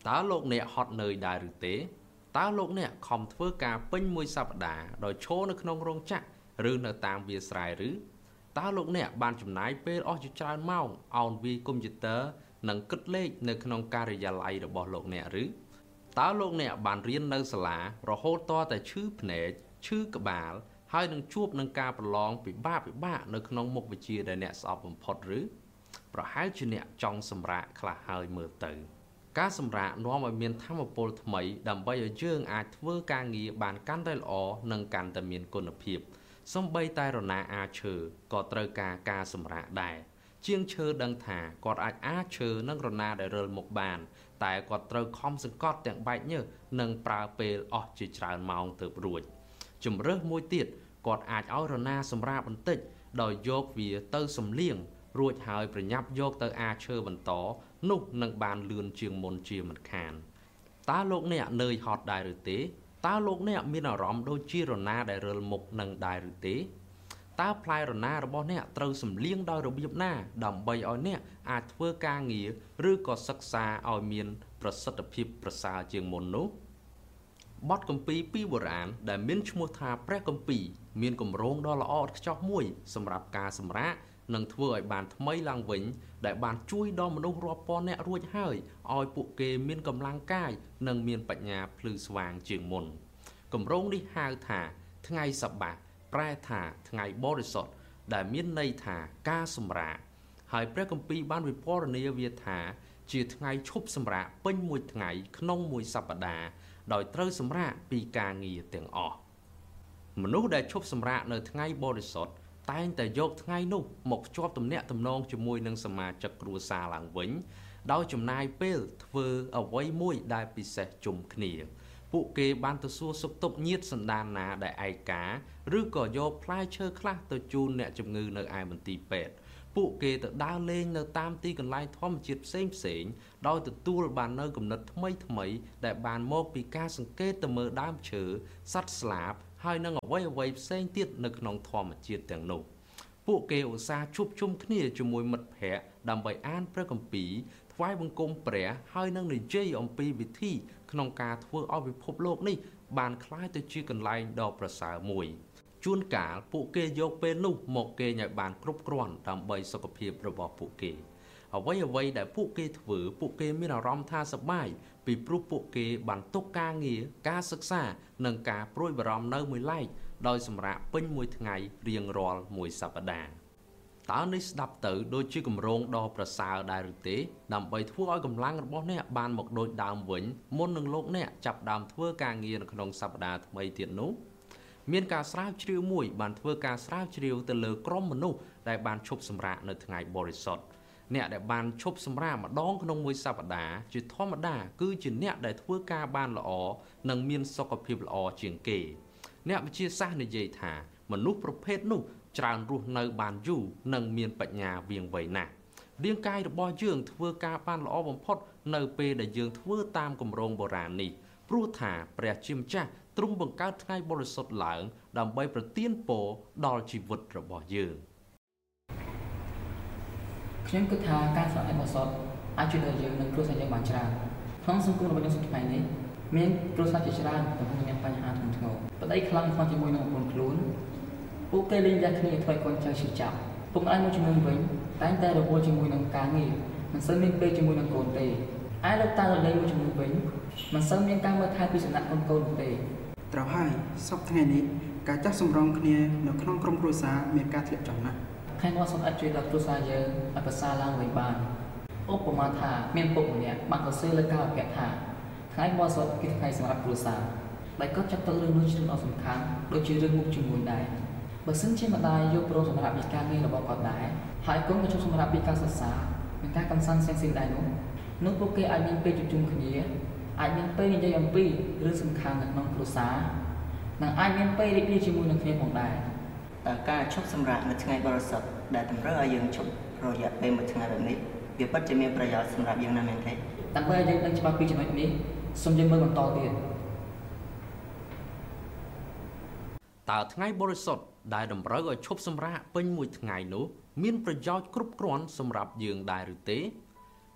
ตาโลกเนี่ยฮอตเนยได้หรือเตตาโลกเนี่ยคอมเพื่อการเป็นมวยสัปดาห์โดยโชว์ในขนมโรงจักรหรือในตามเวียสายหรือตาโลกเนี่ยบานจุดไหนเป็นออกจุดจานเมาเอาวีคอมพิวเตอร์หนังกึศเลขในขนมการิยาลัยរបស់โลกเนี่ยหรือตาโลกเนี่ยบานเรียนในสลาเราโหดต่อแต่ชื่อเพนจชื่อกบาลให้นังจูบนังการประลองปิบ้าในขนมมกวิจีได้เนี่ยสอบผมพอดหรือประหารจีเนี่ยจองสำระคลาหายเมื่อเติมการสำระน้อมเอาเมียนธรรมโพลทำไมดำไปเอาเยื่ออาจเพื่อการงีบานกันได้อ๋อนังการแต่เมียนคุณภาพสมใบตายรนาอาเชอก็เตรการสำระได้เชียงเชอดังถากอดอาเชอนังรนาได้เริลหมกบานแต่ก็เตรคอมสังกอดแต่งใบเนื้อนังปลาเปลออกจิตรานมองเติบรวยจุ่มเริ่มมวยติดกอดอาจเอารนาสำระบันติดโดยโยกเวียเตอร์สมเลียงรวดหายประยับโยกเตออาเชอบันต่อนุกนังบานเลือนเชียงมนเชียมันคานตาโลกเนี่ยเนยฮอตได้หรือเตตาโลกเนี่ยมีอารมณ์โดยจีรนาได้เริลหมกนังได้หรือเตตาพลายรนาระบอบเนี่ยเติมสมเลียงโดยระเบียบหน้าดำใบอ้อยเนี่ยอาจเพื่อการเงียหรือก็ศึกษาเอาเมียนประสิทธิภาพประสาเชียงมนนุบอดกัมปีปีโบราณได้เมียนชมัวทาแปรกัมปีเมียนกลมโรงดอละออดจอกมวยสำหรับการสำระนังทั่วไอบานทำไมลังวิญได้บานช่วยดอมนุษย์รอปอเนี่ยรวยให้ออยปุกเกมีนกำลังกายนังเมียนปัญญาพลือสว่างเจียงมนกลมโรงที่หาถาทั้งไงสับบะแปรถาทั้งไงบริสุทธิ์ได้เมียนในถากาสำระหายแปรกัมปีบ้านวิปอร์เนียเวียถาจีทั้งไงชุบสำระเป็นมวยทั้งไงขนมมวยสัปดาห์โดยเตอสำระปีกางีเตียงออกมนุษย์ได้ชุบสำระในทั้งไงบริสุทธิ์แต่แต่ยกทั้งไงนุ่มหมกชอบตำเนะตำนองจมวยนังสมาจักรูซาหลังวิญโดยจำนายเปลเธอเอาไว้มวยได้ปิเสจุ่มขณีปุเกบานตะซัวสุกตบยีดสันดานนาได้ไอกาหรือก่อโยพลายเชอคลาตัวจูนเนี่ยจำงือในไอมันตีเป็ดปุเกตดาวเลงในตามตีกันไล่ท่อมจิตเสียงโดยตัวตู้บานเนอกำนัดทำไมได้บานโมกปีกาสังเกตตะเมอด้ามเชือสัตสลาบให้นั่งเอาไว้เส้นติดในขนมทอมจิตแต่งนุปุเกอุซาชุบชุ่มขณีจมวยมัดแผลดำใบอ่านพระกัมปีทวายบังกงเปรย์ให้นั่งในเจยอมปีวิธีขนมกาทั่วเอาไปพบโลกนี่บานคล้ายตัวชื่อกันไล่ดอกประสามวยจุนกาปุเกยกเป็นนุ่มหมกเกยใหญ่บานครบกรอนดำใบสกปรกระบอกปุเกเอาไว้ได้ปุเกถือปุเกมีอารมณ์ท่าสบายปีปลุกปุเกบันตุกกาเงียกาศึกษาหนังกาโปรยบรมเนื้อมวยไล่โดยสำระเป็นมวยทั้งไงเรียงรอลมวยสัปดาห์ตอนนี้ดับตื่นโดยชื่อกำรงดอประสาได้หรือเตนำไปทั่วกำลังระบบเนี่ยบานหมกโดยดาววิญมนหนึ่งโลกเนี่ยจับดามทั่วการเงียนขนมสัปดาห์ทำไมเตียนนุเมียนการสร้างเชียวมวยบานทั่วการสร้างเชียวแต่เลือกรมมนุษย์ได้บานชบสำระในทั้งไงบริสุทธิ์เนี่ยได้บานชบสำรามาดองขนมมวยสัปดาห์จุดธรรมดาคือจุดเนี่ยได้ทั่วการบานละอ๋อนังเมียนสกปรกละอ๋อเจียงเกเนี่ยมันเชื่อซ่าในเยธามนุษย์ประเภทนุ่มจานรูในบานยู่นังเมียนปัญญาเวียงไวหนักเรียงกายระบอยเยืองทั่วการบานละอ๋อบมพดในเปได้เยืองทั่วตามกำรงโบราณนี่ปลุกถาแปรชิมจ้าตรงบังการไงบริสุทธิ์หลังดำใบประเตียนโปดอลชีวิตระบอยเยืองខ្ញុំគិតថាការស្វែងរកបទសោតអាចជួយដល់យើងនឹងគ្រួសារយើងបានច្រើនក្នុងសង្គមរបស់យើងសប្តាហ៍នេះមានគ្រួសារជាច្រើនកំពុងមានបញ្ហាធ្ងន់ធ្ងរប្តីខ្លាំងខ្វល់ជាមួយនឹងប្រពន្ធខ្លួនពួកគេលែងយកគ្នាធ្វើឲ្យកូនចៅឈឺចាប់ពុកម្ដាយមួយចំនួនវិញតែងតែរវល់ជាមួយនឹងការងារមិនសូវមានពេលជាមួយនឹងកូនទេឯលោកតាលោកយាយមួយចំនួនវិញមិនសូវមានការមើលថែពីសំណាក់កូននោះទេត្រូវហើយសពថ្ងៃនេះការចាស់សម្រងគ្នានៅក្នុងក្រុមគ្រួសារមានការធ្លាក់ចុះណាស់ខែបោះសុំអាចជួយដល់គ្រួសារយើងឲ្យប្រសើរឡើងវិញបានឧបមាថាមានពុកម្នាក់បានសរសេរលើកាលវិភាគថាថ្ងៃបោះសុំគឺថ្ងៃសម្រាប់គ្រួសារដែលគាត់ចាត់ទុករឿងនោះជារឿងសំខាន់ដូចជារឿងមុខជាមួយដែរបើសិនជាម្ដាយយកព្រមសម្រាប់ពីការងាររបស់គាត់ដែរហើយកូនក៏ជួយសម្រាប់ពីការសិក្សានិងការកំសាន្តផ្សេងៗដែរនោះពួកគេអាចមានពេលជួបជុំគ្នាអាចមានពេលនិយាយអំពីរឿងសំខាន់នៅក្នុងគ្រួសារនិងអាចមានពេលរីករាយជាមួយនឹងគ្នាផងដែរតើការឈប់សម្រាកនៅថ្ងៃបរិសុទ្ធដែលតម្រូវឲ្យយើងឈប់រយៈពេលមួយថ្ងៃแบบនេះវាពិតជាមានប្រយោជន៍សម្រាប់យើងណាស់មែនទេដើម្បីឲ្យយើងដឹងច្បាស់ពីចំណុចនេះសូមយើងមើលបន្តទៀតតើថ្ងៃបរិសុទ្ធដែលតម្រូវឲ្យឈប់សម្រាកពេញមួយថ្ងៃនោះមានប្រយោជន៍គ្រប់គ្រាន់សម្រាប់យើងដែរឬទេ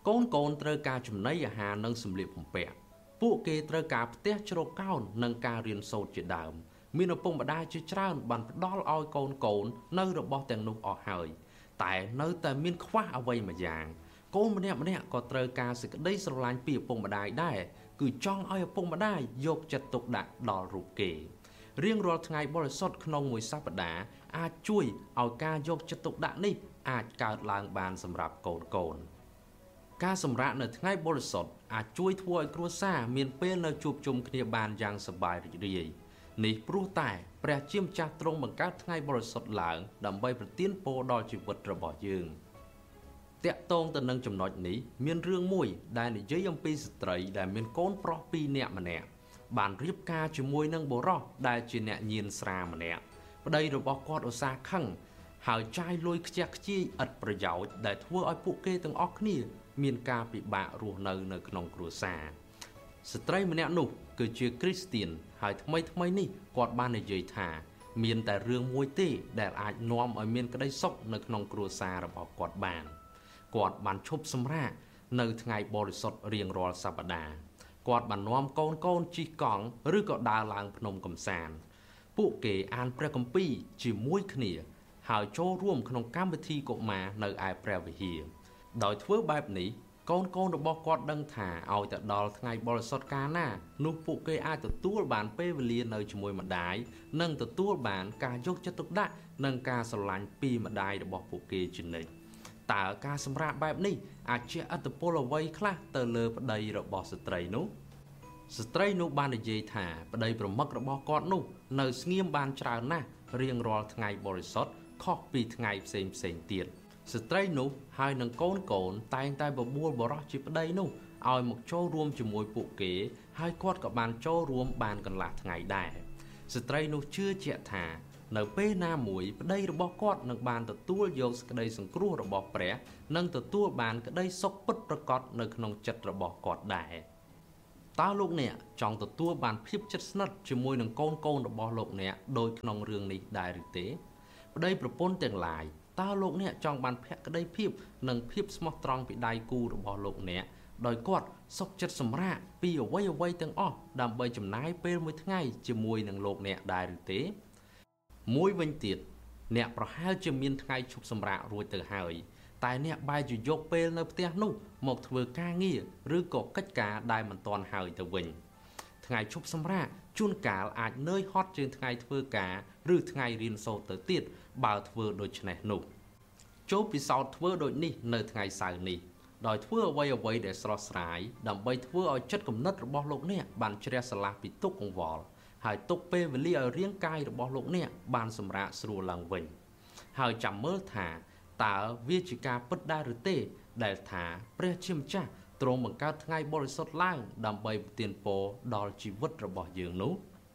កូនត្រូវការចំណីអាហារនិងសម្លៀកបំពាក់ពួកគេត្រូវការផ្ទះជ្រកកោននិងការរៀនសូត្រជាដើមមានឪពុកម្ដាយជាច្រើនបានផ្ដល់ឲ្យកូននៅរបស់ទាំងនោះអស់ហើយតែនៅតែមានខ្វះអ្វីមួយយ៉ាងកូនម្នាក់ក៏ត្រូវការសេចក្តីស្រឡាញ់ពីឪពុកម្ដាយដែរគឺចង់ឲ្យឪពុកម្ដាយយកចិត្តទុកដាក់ដល់រូបគេរៀងរាល់ថ្ងៃបរិសុទ្ធក្នុងមួយសប្តាហ៍អាចជួយឲ្យការយកចិត្តទុកដាក់នេះអាចកើតឡើងបានសម្រាប់កូនការសម្រាកនៅថ្ងៃបរិសុទ្ធអាចជួយធ្វើឲ្យគ្រួសារមានពេលនៅជួបជុំគ្នាបានយ៉ាងសប្បាយរីករាយនេះព្រោះតែព្រះជាម្ចាស់ទ្រង់បង្កើតថ្ងៃបរិសុទ្ធឡើងដើម្បីប្រទានពរដល់ជីវិតរបស់យើងតាក់ទងទៅនឹងចំណុចនេះមានរឿងមួយដែលនិយាយអំពីស្ត្រីដែលមានកូនប្រុស2នាក់ម្នាក់បានរៀបការជាមួយនឹងបុរសដែលជាអ្នកញៀនស្រាម្នាក់ប្តីរបស់គាត់ឧស្សាហ៍ខឹងហើយចាយលុយខ្ជះខ្ជាយឥតប្រយោជន៍ដែលធ្វើឲ្យពួកគេទាំងអស់គ្នាមានការពិបាករស់នៅក្នុងគ្រួសារស្ត្រីម្នាក់នោះគឺជាគ្រីស្ទៀនហើយថ្មីនេះគាត់បាននិយាយថាមានតែរឿងមួយទេដែលអាចនាំឲ្យមានក្តីសុខនៅក្នុងគ្រួសាររបស់គាត់បានគាត់បានឈប់សម្រាកនៅថ្ងៃបរិសុទ្ធរៀងរាល់សប្តាហ៍គាត់បាននាំកូនជិះកង់ឬក៏ដើរឡើងភ្នំកំសាន្តពួកគេអានព្រះគម្ពីរជាមួយគ្នាហើយចូលរួមក្នុងកម្មវិធីកុមារនៅឯព្រះវិហារដោយធ្វើបែបនេះកូនរបស់គាត់ដឹងថាឲ្យទៅដល់ថ្ងៃបរិសុទ្ធកាលណានោះពួកគេអាចទទួលបានពេលវេលានៅជាមួយម្ដាយនិងទទួលបានការយកចិត្តទុកដាក់និងការស្រឡាញ់ពីម្ដាយរបស់ពួកគេជានិច្ចតើការសម្រាកបែបនេះអាចជះឥទ្ធិពលអ្វីខ្លះទៅលើប្តីរបស់ស្ត្រីនោះបាននិយាយថាប្តីប្រមឹករបស់គាត់នោះនៅស្ងៀមបានច្រើនណាស់រៀងរាល់ថ្ងៃបរិសុទ្ធខុសពីថ្ងៃផ្សេងទៀតស្ត្រីនោះហើយនឹងកូនតែងតែបបួលបរិសុទ្ធជាប្តីនោះឲ្យមកចូលរួមជាមួយពួកគេហើយគាត់ក៏បានចូលរួមបានកន្លះថ្ងៃដែរស្ត្រីនោះជឿជាក់ថានៅពេលណាមួយប្តីរបស់គាត់នឹងបានទទួលយកសេចក្តីសង្គ្រោះរបស់ព្រះនិងទទួលបានក្តីសុខពិតប្រាកដនៅក្នុងចិត្តរបស់គាត់ដែរតើលោកអ្នកចង់ទទួលបានភាពជិតស្និទ្ធជាមួយនឹងកូនរបស់លោកអ្នកដូចក្នុងរឿងនេះដែរឬទេប្តីប្រពន្ធទាំងឡាយតើលោកអ្នកចង់បានភក្តីភាពនិងភាពស្មោះត្រង់ពីដៃគូរបស់លោកអ្នកដោយគាត់សុខចិត្តសម្រាកពីអ្វីទាំងអស់ដើម្បីចំណាយពេលមួយថ្ងៃជាមួយនឹងលោកអ្នកដែរឬទេមួយវិញទៀតអ្នកប្រហែលជាមានថ្ងៃឈប់សម្រាករួចទៅហើយតែអ្នកបែរជាយកពេលនៅផ្ទះនោះមកធ្វើការងារឬក៏កិច្ចការដែលមិនទាន់ហើយទៅវិញថ្ងៃឈប់សម្រាកជួនកាលអាចនឿយហត់ជាងថ្ងៃធ្វើការឬថ្ងៃរៀនសូត្រទៅទៀតបើធ្វើដូច្នេះនោះចូលពិសោធន៍ធ្វើដូចនេះនៅថ្ងៃសៅរ៍នេះដោយធ្វើអ្វីដែលស្រស់ស្រាយដើម្បីធ្វើឲ្យចិត្តគំនិតរបស់លោកអ្នកបានជ្រះស្រឡះពីទុក្ខកង្វល់ហើយទុកពេលវេលាឲ្យរាងកាយរបស់លោកអ្នកបានសម្រាកស្រួលឡើងវិញហើយចាំមើលថាតើវាជាការពិតដែរឬទេដែលថាព្រះជាម្ចាស់ទ្រង់បង្កើតថ្ងៃបរិសុទ្ធឡើងដើម្បីប្រទានពរដល់ជីវិតរបស់យើងនោះ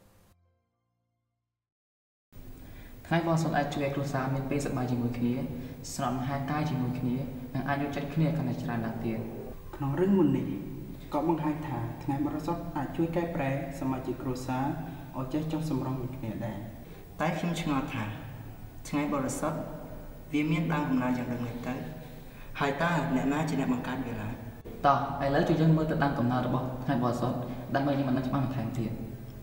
ថ្ងៃបរិសុទ្ធអាចជួយឲ្យគ្រួសារមានពេលសប្បាយជាមួយគ្នាស្រន់អាហារកាយជាមួយគ្នានិងអាចយកចិត្តគ្នាកាន់តែច្រើនណាស់ទៀតក្នុងរឿងមុននេះក៏បង្ហាញថាថ្ងៃបរិសុទ្ធអាចជួយកែប្រែសមាជិកគ្រួសារឲ្យចេះចុះសម្រុងនឹងគ្នាដែរតែខ្ញុំឆ្ងល់ថាថ្ងៃបរិសុទ្ធវាមានដើមកំណើតយ៉ាងដូចម្តេចទៅហើយតើអ្នកណាជាអ្នកបង្កើតវាឡើយតោះឥឡូវជួយយើងមើលទៅដើមកំណើតរបស់ថ្ងៃបរិសុទ្ធដើម្បីយើងបានដឹងច្បាស់បន្ថែមទៀត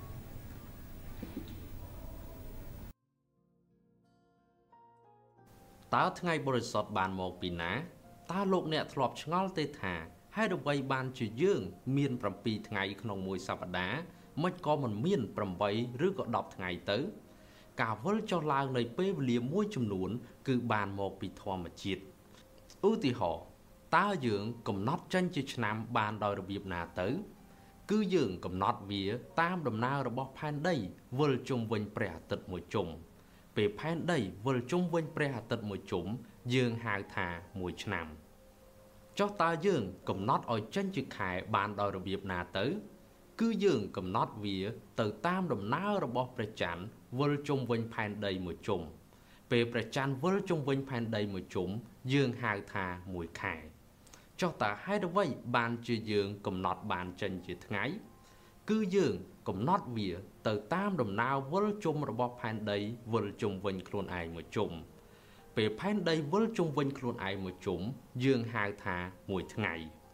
តើថ្ងៃបរិសុទ្ធបានមកពីណាតើលោកអ្នកធ្លាប់ឆ្ងល់ទេថាហេតុអ្វីបានជាយើងមាន7ថ្ងៃក្នុងមួយសប្តាហ៍មិនក៏មិនមាន8ឬក៏10ថ្ងៃទៅការវិលចុះឡើងនៃពេលវេលាមួយចំនួនគឺបានមកពីធម្មជាតិឧទាហរណ៍តើយើងកំណត់ចេញជាឆ្នាំបានដោយរបៀបណាទៅគឺយើងកំណត់វាតាមដំណើររបស់ផែនដីវិលជុំវិញព្រះអាទិត្យមួយជុំពេលផែនដីវិលជុំវិញព្រះអាទិត្យមួយជុំយើងហៅថាមួយឆ្នាំចុះតើយើងកំណត់ឲ្យចេញជាខែបានដោយរបៀបណាទៅគឺយើងកំណត់វាទៅតាមដំណើររបស់ព្រះច័ន្ទវិលជុំវិញផែនដីមួយជុំពេលព្រះច័ន្ទវិលជុំវិញផែនដីមួយជុំយើងហៅថាមួយខែចុះតើហេតុអ្វីបានជាយើងកំណត់បានចេញជាថ្ងៃគឺយើងកំណត់វាទៅតាមដំណើរវិលជុំរបស់ផែនដីវិលជុំវិញខ្លួនឯងមួយជុំពេលផែនដីវិលជុំវិញខ្លួនឯងមួយជុំយើងហៅថាមួយថ្ងៃ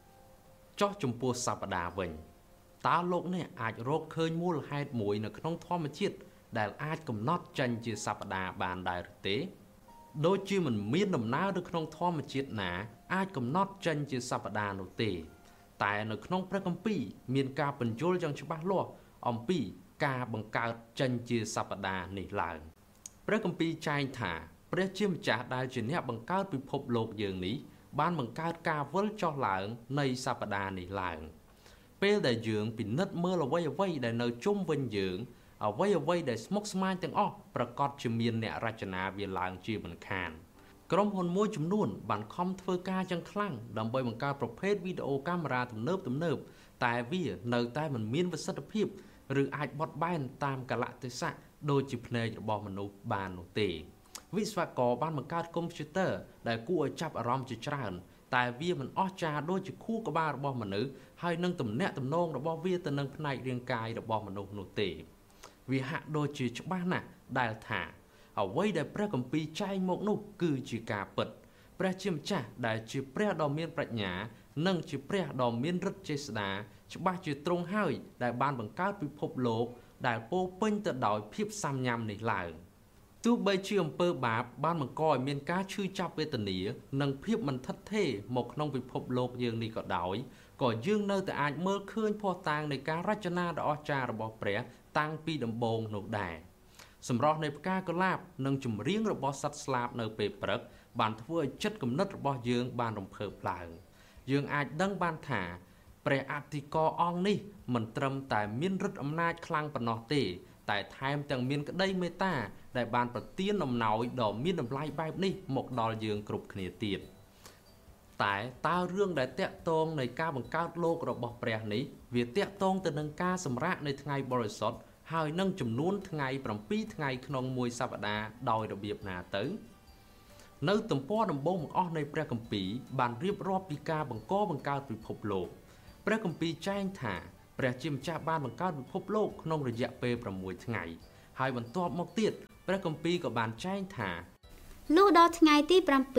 ចោះចំពោះសប្តាហ៍វិញតើលោកអ្នកអាចរកឃើញមូលហេតុមួយនៅក្នុងធម្មជាតិដែលអាចកំណត់ចេញជាសប្តាហ៍បានដែរឬទេដូចជាមិនមានដំណើរនៅក្នុងធម្មជាតិណាអាចកំណត់ចេញជាសប្តាហ៍នោះទេតែនៅក្នុងព្រះគម្ពីរមានការបញ្យល់យ៉ាងច្បាស់លាស់អំពីការបង្កើតចេញជាសប្តាហ៍នេះឡើងព្រះគម្ពីរចែងថាព្រះជាម្ចាស់ដែលជាអ្នកបង្កើតពិភពលោកយើងនេះបានបង្កើតការវិលចុះឡើងនៃសប្តាហ៍នេះឡើងពេលដែលយើងពិនិត្យមើលអ្វីៗដែលនៅជុំវិញយើងអ្វីៗដែលស្មុគស្មាញទាំងអស់ប្រកាសជាមានអ្នករចនាវាឡើងជាមិនខានក្រុមហ៊ុនមួយចំនួនបានខំធ្វើការយ៉ាងខ្លាំងដើម្បីបង្កើតប្រភេទវីដេអូកាមេរ៉ាទំនើបតែវានៅតែមិនមានប្រសិទ្ធភាពឬអាចបត់បែនតាមកលៈទេសៈដូចជាភ្នែករបស់មនុស្សបាននោះទេវិស្វករបានបង្កើតកុំព្យូទ័រដែលគួរឲ្យចាប់អារម្មណ៍ជាច្រើនតែវាមិនអស្ចារ្យដូចជាខួរក្បាលរបស់មនុស្សហើយនឹងទំនាក់ទំនងរបស់វាទៅនឹងផ្នែករាងកាយរបស់មនុស្សនោះទេវាហាក់ដូចជាច្បាស់ណាស់ដែលថាអ្វីដែលព្រះគម្ពីរចែងមកនោះគឺជាការពិតព្រះជាម្ចាស់ដែលជាព្រះដ៏មានប្រាជ្ញានិងជាព្រះដ៏មានឫទ្ធិចេស្តាច្បាស់ជាទ្រង់ហើយដែលបានបង្កើតពិភពលោកដែលពោរពេញទៅដោយភាពសាមញ្ញនេះឡើងទោះបីជាអំពើបាបបានបង្កឲ្យមានការឈឺចាប់វេទនានិងភាពមិនថិតថេរមកក្នុងពិភពលោកយើងនេះក៏ដោយក៏យើងនៅតែអាចមើលឃើញភស្តុតាងនៃការរចនាដ៏អស្ចារ្យរបស់ព្រះតាំងពីដំបូងនោះដែរសម្រស់នៃផ្កាកុលាបនិងចម្រៀងរបស់សត្វស្លាបនៅពេលព្រឹកបានធ្វើឲ្យចិត្តគំនិតរបស់យើងបានរំភើបឡើងយើងអាចដឹងបានថាព្រះអធិការអង្គនេះមិនត្រឹមតែមានឫទ្ធិអំណាចខ្លាំងប៉ុណ្ណោះទេតែថែមទាំងមានក្តីមេត្តាដែលបានប្រទានអំណោយដ៏មានតម្លៃបែបនេះមកដល់យើងគ្រប់គ្នាទៀតតែតើរឿងដែលតាក់ទងនៃការបង្កើតលោករបស់ព្រះនេះវាតាក់ទងទៅនឹងការសម្រាកនៃថ្ងៃបរិសុទ្ធហើយនឹងចំនួនថ្ងៃ7ថ្ងៃក្នុងមួយសប្តាហ៍ដោយរបៀបណាទៅនៅទំព័រដំបូងបង្អស់នៃព្រះគម្ពីរបានរៀបរាប់ពីការបង្កើតពិភពលោកព្រះគម្ពីរចែងថាព្រះជាម្ចាស់បានបង្កើតពិភពលោកក្នុងរយៈពេល6ថ្ងៃហើយបន្ទាប់មកទៀតព្រះគម្ពីរក៏បានចែងថាលុះដល់ថ្ងៃទី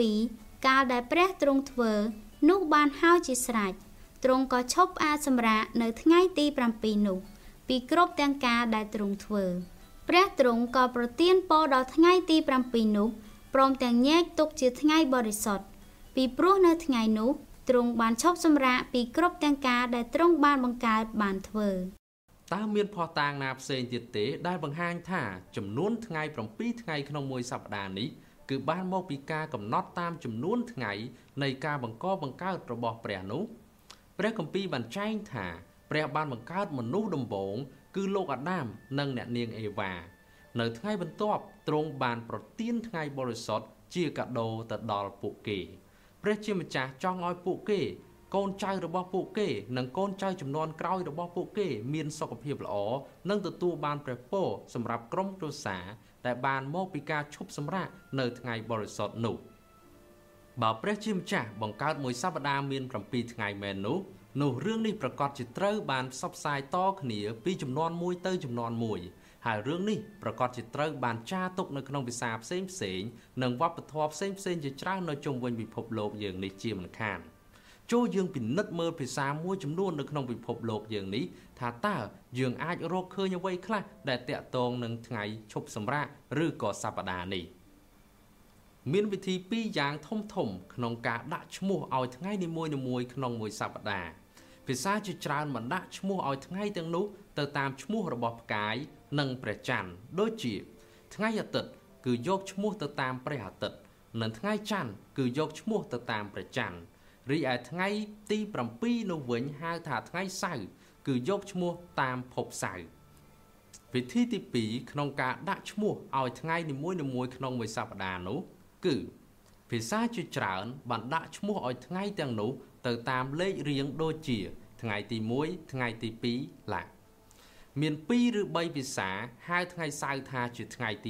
7កាលដែលព្រះទ្រង់ធ្វើនោះបានហើយជាស្រេចទ្រង់ក៏ឈប់អាចសម្រាកនៅថ្ងៃទី7នោះពីគ្រប់ទាំងការដែលទ្រង់ធ្វើព្រះទ្រង់ក៏ប្រទានពរដល់ថ្ងៃទី7នោះព្រមទាំងញែកទុកជាថ្ងៃបរិសុទ្ធពីព្រោះនៅថ្ងៃនោះទ្រង់បានឈប់សម្រាកពីគ្រប់ទាំងការដែលទ្រង់បានបង្កើតបានធ្វើតើមានភស្តុតាងណាផ្សេងទៀតទេដែលបង្ហាញថាចំនួនថ្ងៃ7ថ្ងៃក្នុងមួយសប្តាហ៍នេះគឺបានមកពីការកំណត់តាមចំនួនថ្ងៃនៃការបង្កើតរបស់ព្រះនោះព្រះគម្ពីរបានចែងថាព្រះបានបង្កើតមនុស្សដំបូងគឺលោកអាដាមនិងអ្នកនាងអេវ៉ានៅថ្ងៃបន្ទាប់ទ្រង់បានប្រទានថ្ងៃបរិសុទ្ធជាកាដូទៅដល់ពួកគេព្រះជាម្ចាស់ចង់ឲ្យពួកគេកូនចៅរបស់ពួកគេនិងកូនចៅជំនាន់ក្រោយរបស់ពួកគេមានសុខភាពល្អនិងទទួលបានព្រះពរសម្រាប់ក្រុមគ្រួសារដែលបានមកពីការឈប់សម្រាកនៅថ្ងៃបរិសុទ្ធនោះបើព្រះជាម្ចាស់បង្កើតមួយសប្តាហ៍មាន7ថ្ងៃមែននោះរឿងនេះប្រកាសជាត្រូវបានផ្សព្វផ្សាយតគ្នាពីចំនួនមួយទៅចំនួនមួយហើយរឿងនេះប្រកាសជាត្រូវបានចារទុកនៅក្នុងភាសាផ្សេងនិងវប្បធម៌ផ្សេងជាច្រើននៅជុំវិញពិភពលោកយើងនេះជាមិនខានចូលយើងពិនិត្យមើលភាសាមួយចំនួននៅក្នុងពិភពលោកយើងនេះថាតើយើងអាចរកឃើញអ្វីខ្លះដែលតាក់ទងនឹងថ្ងៃឈប់សម្រាកឬក៏សប្តាហ៍នេះមានវិធី2យ៉ាងធំក្នុងការដាក់ឈ្មោះឲ្យថ្ងៃនីមួយៗក្នុងមួយសប្តាហ៍ភាសាជាច្រើនបានដាក់ឈ្មោះឲ្យថ្ងៃទាំងនោះទៅតាមឈ្មោះរបស់ផ្កាយនិងព្រះច័ន្ទដូចជាថ្ងៃអាទិត្យគឺយកឈ្មោះទៅតាមព្រះអាទិត្យនិងថ្ងៃច័ន្ទគឺយកឈ្មោះទៅតាមព្រះច័ន្ទរីឯថ្ងៃទី7នោះវិញហៅថាថ្ងៃសៅរ៍គឺយកឈ្មោះតាមភពសៅរ៍វិធីទី2ក្នុងការដាក់ឈ្មោះឲ្យថ្ងៃនីមួយៗក្នុងមួយសប្តាហ៍នោះគឺភាសាជាច្រើនបានដាក់ឈ្មោះឲ្យថ្ងៃទាំងនោះទៅតាមលេខរៀងដូចជាថ្ងៃទី1ថ្ងៃទី2ឡាមាន2ឬ3ភាសាហៅថ្ងៃសៅរ៍ថាជាថ្ងៃទី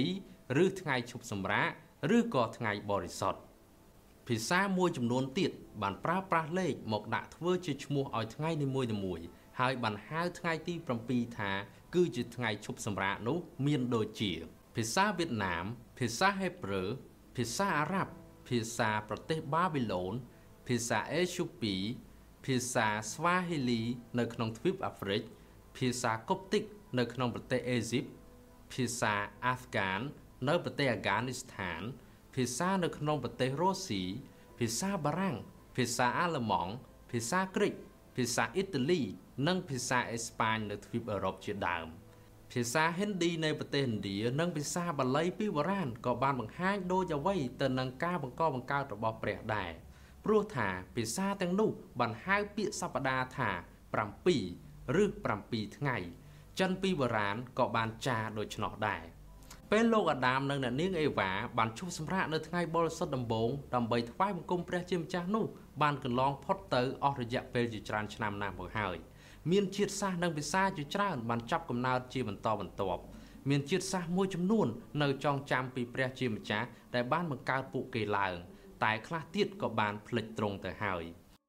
7ឬថ្ងៃឈប់សម្រាកឬក៏ថ្ងៃបរិសុទ្ធភាសាមួយចំនួនទៀតបានប្រើប្រាស់លេខមកដាក់ធ្វើជាឈ្មោះឲ្យថ្ងៃនីមួយៗហើយបានហៅថ្ងៃទី7ថាគឺជាថ្ងៃឈប់សម្រាកនោះមានដូចជាភាសាវៀតណាមភាសាហេប្រឺភាសាអារ៉ាប់ភាសាប្រទេសបាប៊ីឡូនភាសាអេស្យូពីភាសាស្វាហីលីនៅក្នុងទ្វីបអាហ្វ្រិកភាសាកុបទិកនៅក្នុងប្រទេសអេស៊ីបភាសាអាហ្វហ្គាននៅប្រទេសអាហ្គានីស្ថានភាសានៅក្នុងប្រទេសរុស្ស៊ីភាសាបារាំងភាសាអាល្លឺម៉ង់ភាសាក្រិកភាសាអ៊ីតាលីនិងភាសាអេស្ប៉ាញនៅទ្វីបអឺរ៉ុបជាដើមភាសាហិណ្ឌីនៅប្រទេសឥណ្ឌានិងភាសាបាលីពីបុរាណក៏បានបង្ហាញដូចអ្វីទៅនឹងការបង្កបង្កើតរបស់ព្រះដែរព្រោះថាភាសាទាំងនោះបានហៅពាក្យសប្តាហ៍ថា7ឬ7ថ្ងៃចិនពីបុរាណក៏បានចារដូច្នោះដែរពេលលោកអាដាមនិងអ្នកនាងអេវ៉ាបានឈប់សម្រាកនៅថ្ងៃបរិសុទ្ធដំបូងដើម្បីថ្វាយបង្គំព្រះជាម្ចាស់នោះបានកន្លងផុតទៅអស់រយៈពេលជាច្រើនឆ្នាំណាស់មកហើយមានជាតិសាសន៍និងភាសាជាច្រើនបានចាប់កំណើតជាបន្តបន្ទាប់មានជាតិសាសន៍មួយចំនួននៅចងចាំពីព្រះជាម្ចាស់ដែលបានបង្កើតពួកគេឡើងតែខ្លះទៀតក៏បានភ្លេចទ្រង់ទៅហើយ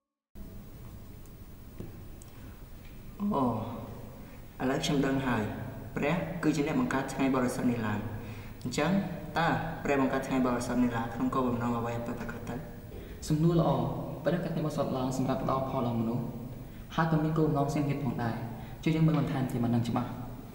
អូឥឡូវខ្ញុំដឹងហើយព្រះគឺជាអ្នកបង្កើតថ្ងៃបរិសុទ្ធនេះឡើងអញ្ចឹងតើព្រះបង្កើតថ្ងៃបរិសុទ្ធនេះឡើងក្នុងគោលបំណងអ្វីពិតប្រាកដទៅសំណួរល្អព្រះកាត់ថ្ងៃបរិសុទ្ធឡើងសម្រាប់ផ្ដល់ផលដល់មនុស្សហើយក៏មានគោលបំណងផ្សេងទៀតផងដែរជួយយើងមើលបន្ថែមទៀតមកនឹងច្បាស់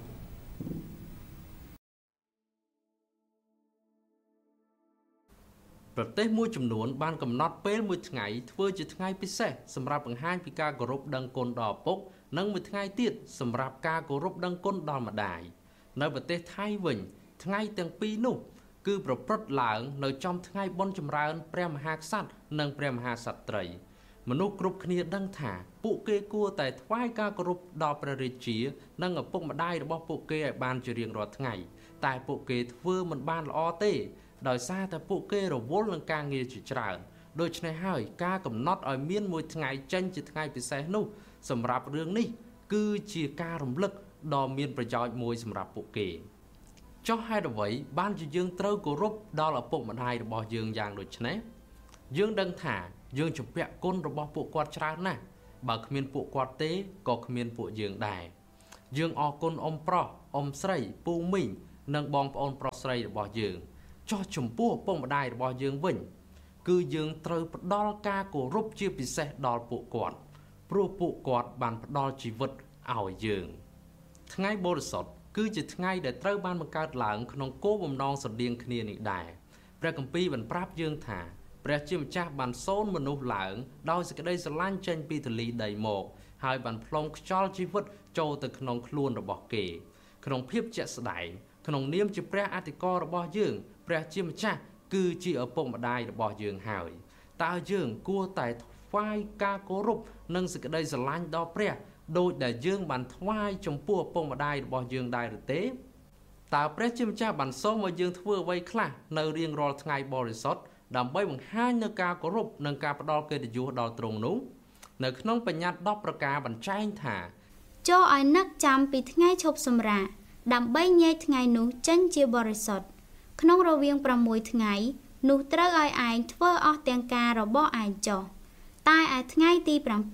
ប្រទេសមួយចំនួនបានកំណត់ពេលមួយថ្ងៃធ្វើជាថ្ងៃពិសេសសម្រាប់បង្ហាញពីការគោរពដឹងគុណដល់ឪពុកនិងមួយថ្ងៃទៀតសម្រាប់ការគោរពដឹងគុណដល់ម្ដាយនៅប្រទេសថៃវិញថ្ងៃទាំងពីរនោះគឺប្រព្រឹត្តឡើងនៅចំថ្ងៃបុណ្យចម្រើនព្រះមហាក្សត្រនិងព្រះមហាក្សត្រីមនុស្សគ្រប់គ្នាដឹងថាពួកគេគួរតែថ្វាយការគោរពដល់ព្រះរាជានិងឪពុកម្ដាយរបស់ពួកគេឲ្យបានជារៀងរាល់ថ្ងៃតែពួកគេធ្វើមិនបានល្អទេដោយសារតែពួកគេរវល់នឹងការងារជាច្រើនដូច្នេះហើយការកំណត់ឲ្យមានមួយថ្ងៃចេញជាថ្ងៃពិសេសនោះសម្រាប់រឿងនេះគឺជាការរំលឹកដ៏មានប្រយោជន៍មួយសម្រាប់ពួកគេចុះហេតុអ្វីបានជាយើងត្រូវគោរពដល់ឪពុកម្ដាយរបស់យើងយ៉ាងដូចនេះយើងដឹងថាយើងជំពាក់គុណរបស់ពួកគាត់ច្រើនណាស់បើគ្មានពួកគាត់ទេក៏គ្មានពួកយើងដែរយើងអរគុណអ៊ំប្រុសអ៊ំស្រីពូមីងនិងបងប្អូនប្រុសស្រីរបស់យើងចុះចំពោះឪពុកម្ដាយរបស់យើងវិញគឺយើងត្រូវផ្ដល់ការគោរពជាពិសេសដល់ពួកគាត់ព្រោះពួកគាត់បានផ្ដល់ជីវិតឲ្យយើងថ្ងៃបរិសុទ្ធគឺជាថ្ងៃដែលត្រូវបានបង្កើតឡើងក្នុងគោលបំណងស្រដៀងគ្នានេះដែរព្រះគម្ពីរបានប្រាប់យើងថាព្រះជាម្ចាស់បានសូនមនុស្សឡើងដោយសេចក្តីស្រឡាញ់ចេញពីទលីដីមកហើយបានផ្លុំខ្យល់ជីវិតចូលទៅក្នុងខ្លួនរបស់គេក្នុងភាពជាក់ស្ដែងក្នុងនាមជាព្រះអធិការរបស់យើងព្រះជាម្ចាស់គឺជាឪពុកម្ដាយរបស់យើងហើយតើយើងគួរតែថ្វាយការគោរពនិងសេចក្តីស្រឡាញ់ដល់ព្រះដោយដែលយើងបានថ្វាយចំពោះឪពុកម្ដាយរបស់យើងដែរឬទេតើព្រះជាម្ចាស់បានសូមឲ្យយើងធ្វើអ្វីខ្លះនៅរៀងរាល់ថ្ងៃបរិសុទ្ធដើម្បីបង្ហាញនូវការគោរពនិងការផ្ដល់កិត្តិយសដល់ទ្រង់នោះនៅក្នុងបញ្ញត្តិ10ប្រការបញ្ចែងថាចូលឲ្យនឹកចាំពីថ្ងៃឈប់សម្រាកដើម្បីញែកថ្ងៃនោះចេញជាបរិសុទ្ធក្នុងរវាង6ថ្ងៃនោះត្រូវឲ្យឯងធ្វើអស់ទាំងការរបស់ឯងចុះតែឯថ្ងៃទី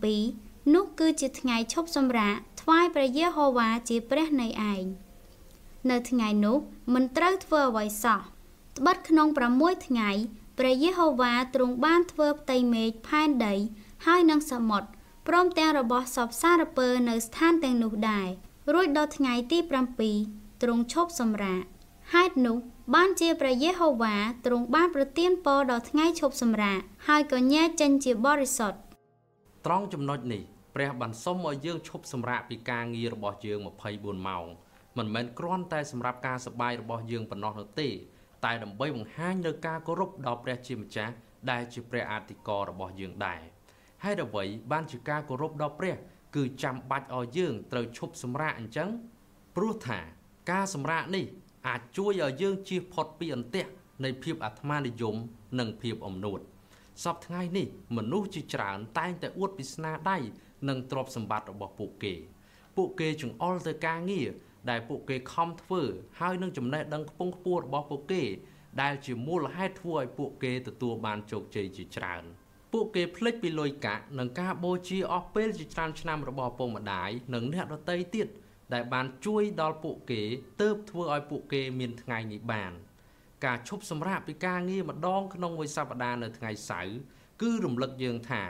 7នោះគឺជាថ្ងៃឈប់សម្រាកថ្វាយព្រះយេហូវ៉ាជាព្រះនៃឯងនៅថ្ងៃនោះមិនត្រូវធ្វើអ្វីសោះត្បិតក្នុង6ថ្ងៃព្រះយេហូវ៉ាទ្រង់បានធ្វើផ្ទៃមេឃផែនដីហើយនិងសមុទ្រព្រមទាំងរបស់សពសារពើនៅស្ថានទាំងនោះដែររួចដល់ថ្ងៃទី7ទ្រង់ឈប់សម្រាកហេតុនោះបានជាព្រះយេហូវ៉ាទ្រង់បានប្រទានពរដល់ថ្ងៃឈប់សម្រាកហើយក៏ញែកចេញជាបរិសុទ្ធត្រង់ចំណុចនេះព្រះបានសុំឲ្យយើងឈប់សម្រាកពីការងាររបស់យើង24ម៉ោងមិនមែនគ្រាន់តែសម្រាប់ការសប្បាយរបស់យើងប៉ុណ្ណោះនោះទេតែដើម្បីបង្ហាញនូវការគោរពដល់ព្រះជាម្ចាស់ដែលជាព្រះអធិការរបស់យើងដែរហេតុអ្វីបានជាការគោរពដល់ព្រះគឺចាំបាច់ឲ្យយើងត្រូវឈប់សម្រាកអញ្ចឹងព្រោះថាការសម្រាកនេះអាចជួយឲ្យយើងជៀសផុតពីអន្ទាក់នៃភាពអាត្មានិយមនិងភាពអំនួតសពថ្ងៃនេះមនុស្សជាច្រើនតែងតែអួតពីស្នាដៃនិងទ្រព្យសម្បត្តិរបស់ពួកគេចង្អុលទៅការងារដែលពួកគេខំធ្វើហើយនឹងចំណេះដឹងខ្ពង់ខ្ពស់របស់ពួកគេដែលជាមូលហេតុធ្វើឲ្យពួកគេទទួលបានជោគជ័យជាច្រើនពួកគេភ្លេចពីលុយកាក់និងការបូជាអស់ពេលជាច្រើនឆ្នាំរបស់ឪពុកម្ដាយនិងអ្នកដទៃទៀតដែលបានជួយដល់ពួកគេទើបធ្វើឲ្យពួកគេមានថ្ងៃនេះបានការឈប់សម្រាកពីការងារម្ដងក្នុងមួយសប្ដាហ៍នៅថ្ងៃសៅរ៍គឺរំលឹកយើងថា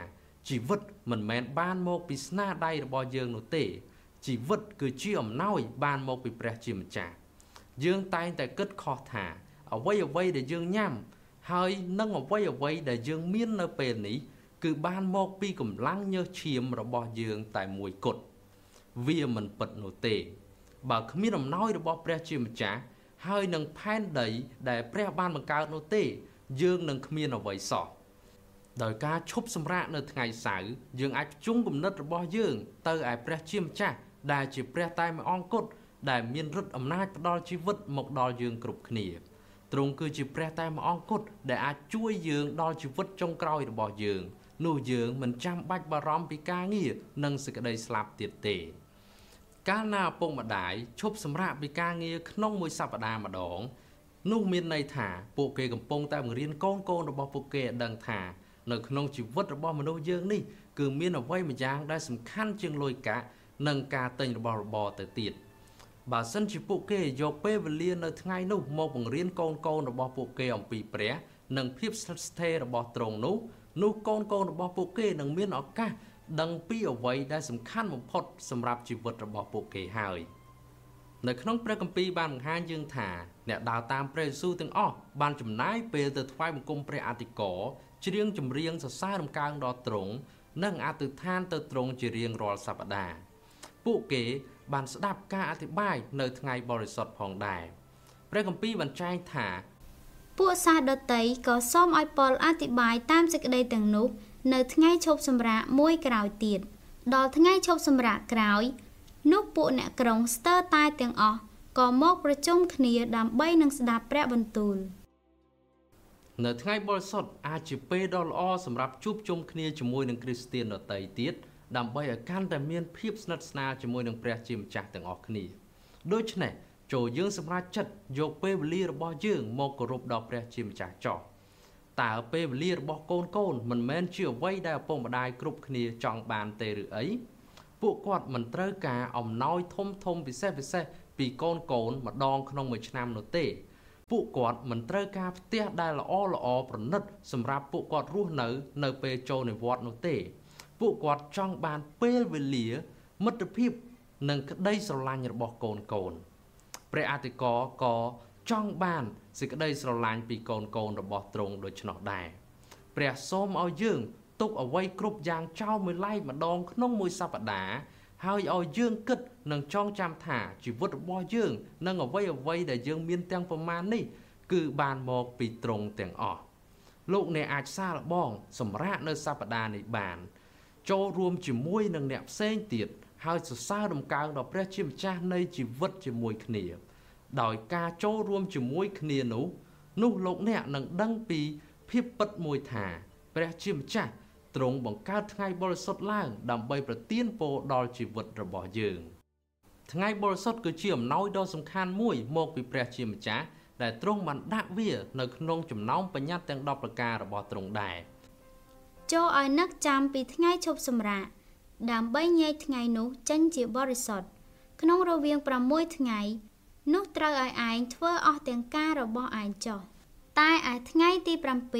ជីវិតមិនមែនបានមកពីស្នាដៃរបស់យើងនោះទេជីវិតគឺជាអំណោយបានមកពីព្រះជាម្ចាស់យើងតែងតែគិតខុសថាអ្វីដែលយើងញ៉ាំហើយនឹងអ្វីដែលយើងមាននៅពេលនេះគឺបានមកពីកម្លាំងញើសឈាមរបស់យើងតែមួយគត់វាមិនពិតនោះទេបើគ្មានអំណោយរបស់ព្រះជាម្ចាស់ហើយនឹងផែនដីដែលព្រះបានបង្កើតនោះទេយើងនឹងគ្មានអ្វីសោះដោយការឈប់សម្រាកនៅថ្ងៃសៅរ៍យើងអាចភ្ជាប់គំនិតរបស់យើងទៅឯព្រះជាម្ចាស់ដែលជាព្រះតែម្អង្គគត់ដែលមានឫទ្ធិអំណាចផ្ដល់ជីវិតមកដល់យើងគ្រប់គ្នាទ្រង់គឺជាព្រះតែម្អង្គគត់ដែលអាចជួយយើងដល់ជីវិតចុងក្រោយរបស់យើងនោះយើងមិនចាំបាច់បារម្ភពីការងារនិងសេចក្តីស្លាប់ទៀតទេកាលណាឪពុកម្ដាយឈប់សម្រាកពីការងារក្នុងមួយសប្តាហ៍ម្ដងនោះមានន័យថាពួកគេកំពុងតែបង្រៀនកូនរបស់ពួកគេឲ្យដឹងថានៅក្នុងជីវិតរបស់មនុស្សយើងនេះគឺមានអ្វីម្យ៉ាងដែលសំខាន់ជាងលុយកាក់និងការទិញរបស់របរទៅទៀតបើសិនជាពួកគេយកពេលវេលានៅថ្ងៃនោះមកបង្រៀនកូនរបស់ពួកគេអំពីព្រះនិងភាពស្ថិតស្ថេររបស់ទ្រង់នោះកូនរបស់ពួកគេនឹងមានឱកាសដឹងពីអ្វីដែលសំខាន់បំផុតសម្រាប់ជីវិតរបស់ពួកគេហើយនៅក្នុងព្រះគម្ពីរបានបង្ហាញយើងថាអ្នកដើរតាមព្រះយេស៊ូវទាំងអស់បានចំណាយពេលទៅថ្វាយបង្គំព្រះអធិការច្រៀងចម្រៀងសរសើររំកើងដល់ទ្រង់និងអធិដ្ឋានទៅទ្រង់ជារៀងរាល់សប្តាហ៍ពួកគេបានស្ដាប់ការអធិប្បាយនៅថ្ងៃបរិសុទ្ធផងដែរព្រះគម្ពីរបានចែងថាពួកសាសដតីក៏សូមឲ្យប៉ុលអធិប្បាយតាមសេចក្តីទាំងនោះនៅថ្ងៃឈប់សម្រាកមួយក្រោយទៀតដល់ថ្ងៃឈប់សម្រាកក្រោយនោះពួកអ្នកក្រុងស្ទើរតែទាំងអស់ក៏មកប្រជុំគ្នាដើម្បីនឹងស្ដាប់ព្រះបន្ទូលនៅថ្ងៃបរិសុទ្ធអាចជាពេលដ៏ល្អសម្រាប់ជួបជុំគ្នាជាមួយនឹងគ្រីស្ទានដទៃទៀតដើម្បីឲ្យកាន់តែមានភាពស្និទ្ធស្នាលជាមួយនឹងព្រះជាម្ចាស់ទាំងអស់គ្នាដូច្នេះចូលយើងសម្រេចចិត្តយកពេលវេលារបស់យើងមកគោរពដល់ព្រះជាម្ចាស់ចោះតើពេលវេលារបស់កូនមិនមែនជាអ្វីដែលឪពុកម្ដាយគ្រប់គ្នាចង់បានទេឬអីពួកគាត់មិនត្រូវការអំណោយធំពិសេសពីកូនម្ដងក្នុងមួយឆ្នាំនោះទេពួកគាត់មិនត្រូវការផ្ទះដែលល្អប្រណិតសម្រាប់ពួកគាត់រស់នៅពេលចូលនិវត្តន៍នោះទេពួកគាត់ចង់បានពេលវេលាមិត្តភាពនិងក្តីស្រឡាញ់របស់កូនព្រះអធិការក៏ចង់បានសេចក្តីស្រឡាញ់ពីកូនរបស់ទ្រង់ដូច្នោះដែរព្រះសូមឲ្យយើងទុកអ្វីគ្រប់យ៉ាងចោលមួយឡែកម្ដងក្នុងមួយសប្តាហ៍ហើយឲ្យយើងគិតនិងចងចាំថាជីវិតរបស់យើងនិងអ្វីដែលយើងមានទាំងប្រមាណនេះគឺបានមកពីទ្រង់ទាំងអស់លោកអ្នកអាចសាកល្បងសម្រាកនៅសប្តាហ៍នេះបានចូលរួមជាមួយនឹងអ្នកផ្សេងទៀតហើយសរសើររំកើងដល់ព្រះជាម្ចាស់នៃជីវិតជាមួយគ្នាដោយការចូលរួមជាមួយគ្នានោះលោកអ្នកនឹងដឹងពីភាពពិតមួយថាព្រះជាម្ចាស់ទ្រង់បង្កើតថ្ងៃបរិសុទ្ធឡើងដើម្បីប្រទានពរដល់ជីវិតរបស់យើងថ្ងៃបរិសុទ្ធគឺជាអំណោយដ៏សំខាន់មួយមកពីព្រះជាម្ចាស់ដែលទ្រង់បានដាក់វានៅក្នុងចំណោមបញ្ញត្តិទាំង10ប្រការរបស់ទ្រង់ដែរចូលឲ្យនឹកចាំពីថ្ងៃឈប់សម្រាកដើម្បីញែកថ្ងៃនោះចេញជាបរិសុទ្ធក្នុងរវាង6ថ្ងៃនោះត្រូវឲ្យឯងធ្វើអស់ទាំងការរបស់ឯងចុះតែឯថ្ងៃទី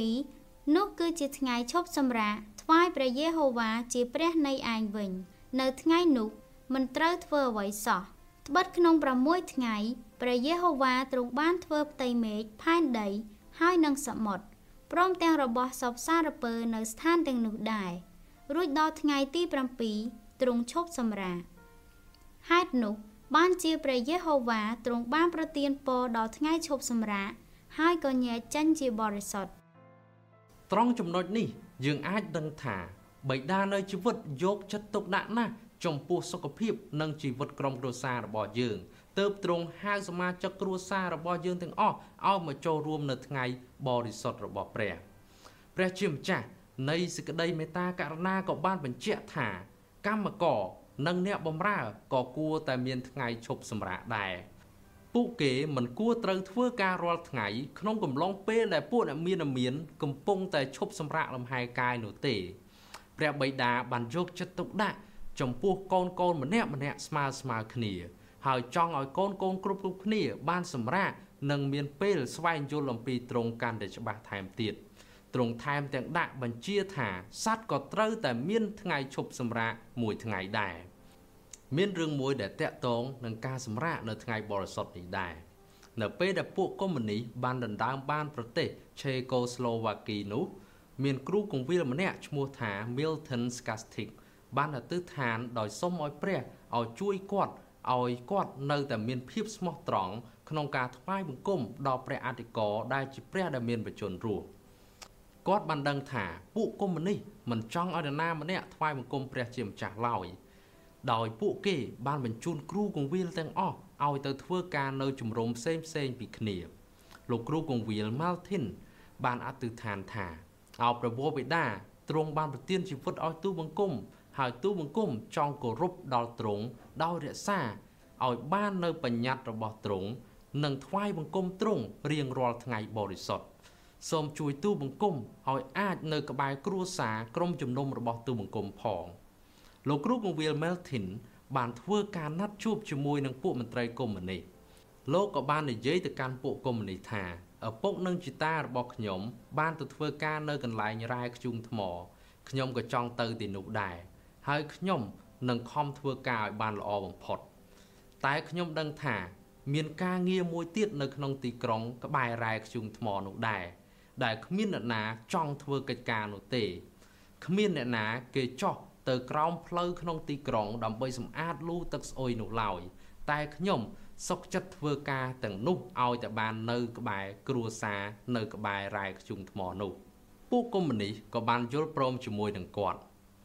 7នោះគឺជាថ្ងៃឈប់សម្រាកថ្វាយព្រះយេហូវ៉ាជាព្រះនៃឯងវិញនៅថ្ងៃនោះមិនត្រូវធ្វើអ្វីសោះត្បិតក្នុង6ថ្ងៃព្រះយេហូវ៉ាទ្រង់បានធ្វើផ្ទៃមេឃផែនដីហើយនិងសមុទ្រព្រមទាំងរបស់សពសារពើនៅស្ថានទាំងនោះដែររួចដល់ថ្ងៃទី7ទ្រង់ឈប់សម្រាកហេតុនោះបានជាព្រះយេហូវ៉ាទ្រង់បានប្រទានពរដល់ថ្ងៃឈប់សម្រាកហើយក៏ញែកចេញជាបរិសុទ្ធត្រង់ចំណុចនេះយើងអាចដឹងថាបិតានៅជីវិតយកចិត្តទុកដាក់ណាស់ចំពោះសុខភាពនិងជីវិតក្រុមគ្រួសាររបស់យើងទើបទ្រង់ហៅសមាជិកគ្រួសាររបស់យើងទាំងអស់ឲ្យមកចូលរួមនៅថ្ងៃបរិសុទ្ធរបស់ព្រះជាម្ចាស់នៃសេចក្តីមេត្តាករុណាក៏បានបញ្ជាក់ថាកម្មករនិងអ្នកបម្រើក៏គួរតែមានថ្ងៃឈប់សម្រាកដែរពួកគេមិនគួរត្រូវធ្វើការរាល់ថ្ងៃក្នុងកំឡុងពេលដែលពួកអ្នកមានកំពុងតែឈប់សម្រាកលំហែកាយនោះទេព្រះបិតាបានយកចិត្តទុកដាក់ចំពោះកូនម្នាក់ស្មើគ្នាហើយចង់ឲ្យកូនគ្រប់គ្នាបានសម្រាកនិងមានពេលស្វែងយល់អំពីទ្រង់កាន់តែច្បាស់ថែមទៀតទ្រង់ថែមទាំងដាក់បញ្ជាថាសត្វក៏ត្រូវតែមានថ្ងៃឈប់សម្រាកមួយថ្ងៃដែរមានរឿងមួយដែលតាក់ទងនឹងការសម្រាកនៅថ្ងៃបរិសុទ្ធនេះដែរនៅពេលដែលពួកកុម្មុយនីសបានដណ្ដើមបានប្រទេសឆេកូស្លូវ៉ាគីនោះមានគ្រូគង្វាលម្នាក់ឈ្មោះថា Milton Skastick បានអធិដ្ឋានដោយសុំឲ្យព្រះឲ្យជួយគាត់នៅតែមានភាពស្មោះត្រង់ក្នុងការថ្វាយបង្គំដល់ព្រះអធិការដែលជាព្រះដែលមានបជនរស់គាត់បានដឹងថាពួកកុម្មុយនីសមិនចង់ឲ្យនរណាម្នាក់ថ្វាយបង្គំព្រះជាម្ចាស់ឡើយដោយពួកគេបានបញ្ជូនគ្រូគង្វាលទាំងអស់ឲ្យទៅធ្វើការនៅជំរំផ្សេងពីគ្នាលោកគ្រូគង្វាល Martin បានអធិដ្ឋានថាអោព្រះវរបិតាទ្រង់បានប្រទានជីវិតឲ្យទូបង្គំហើយទូបង្គំចង់គោរពដល់ទ្រង់ដោយរក្សាឲ្យបាននៅបញ្ញត្តិរបស់ទ្រង់និងថ្វាយបង្គំទ្រង់រៀងរាល់ថ្ងៃបរិសុទ្ធសូមជួយទូបង្គំឲ្យអាចនៅក្បែរគ្រួសារក្រុមជំនុំរបស់ទូបង្គំផងលោកគ្រូគង្វាល Martin បានធ្វើការណាត់ជួបជាមួយនឹងពួកមន្ត្រីកុម្មុយនីសលោកក៏បាននិយាយទៅកាន់ពួកកុម្មុយនីសថាឪពុកនិងជីតារបស់ខ្ញុំបានទៅធ្វើការនៅកន្លែងរ៉ែធ្យូងថ្មខ្ញុំក៏ចង់ទៅទីនោះដែរហើយខ្ញុំនឹងខំធ្វើការឲ្យបានល្អបំផុតតែខ្ញុំដឹងថាមានការងារមួយទៀតនៅក្នុងទីក្រុងក្បែររ៉ែធ្យូងថ្មនោះដែរដែលគ្មានអ្នកណាចង់ធ្វើកិច្ចការនោះទេគ្មានអ្នកណាគេចោះទៅក្រោមផ្លូវក្នុងទីក្រុងដើម្បីសម្អាតលូទឹកស្អុយនោះឡើយតែខ្ញុំសុខចិត្តធ្វើការទាំងនោះឲ្យតែបាននៅក្បែរគ្រួសារនៅក្បែររ៉ែធ្យូងថ្មនោះពួកកុម្មុយនីសក៏បានយល់ព្រមជាមួយនឹងគាត់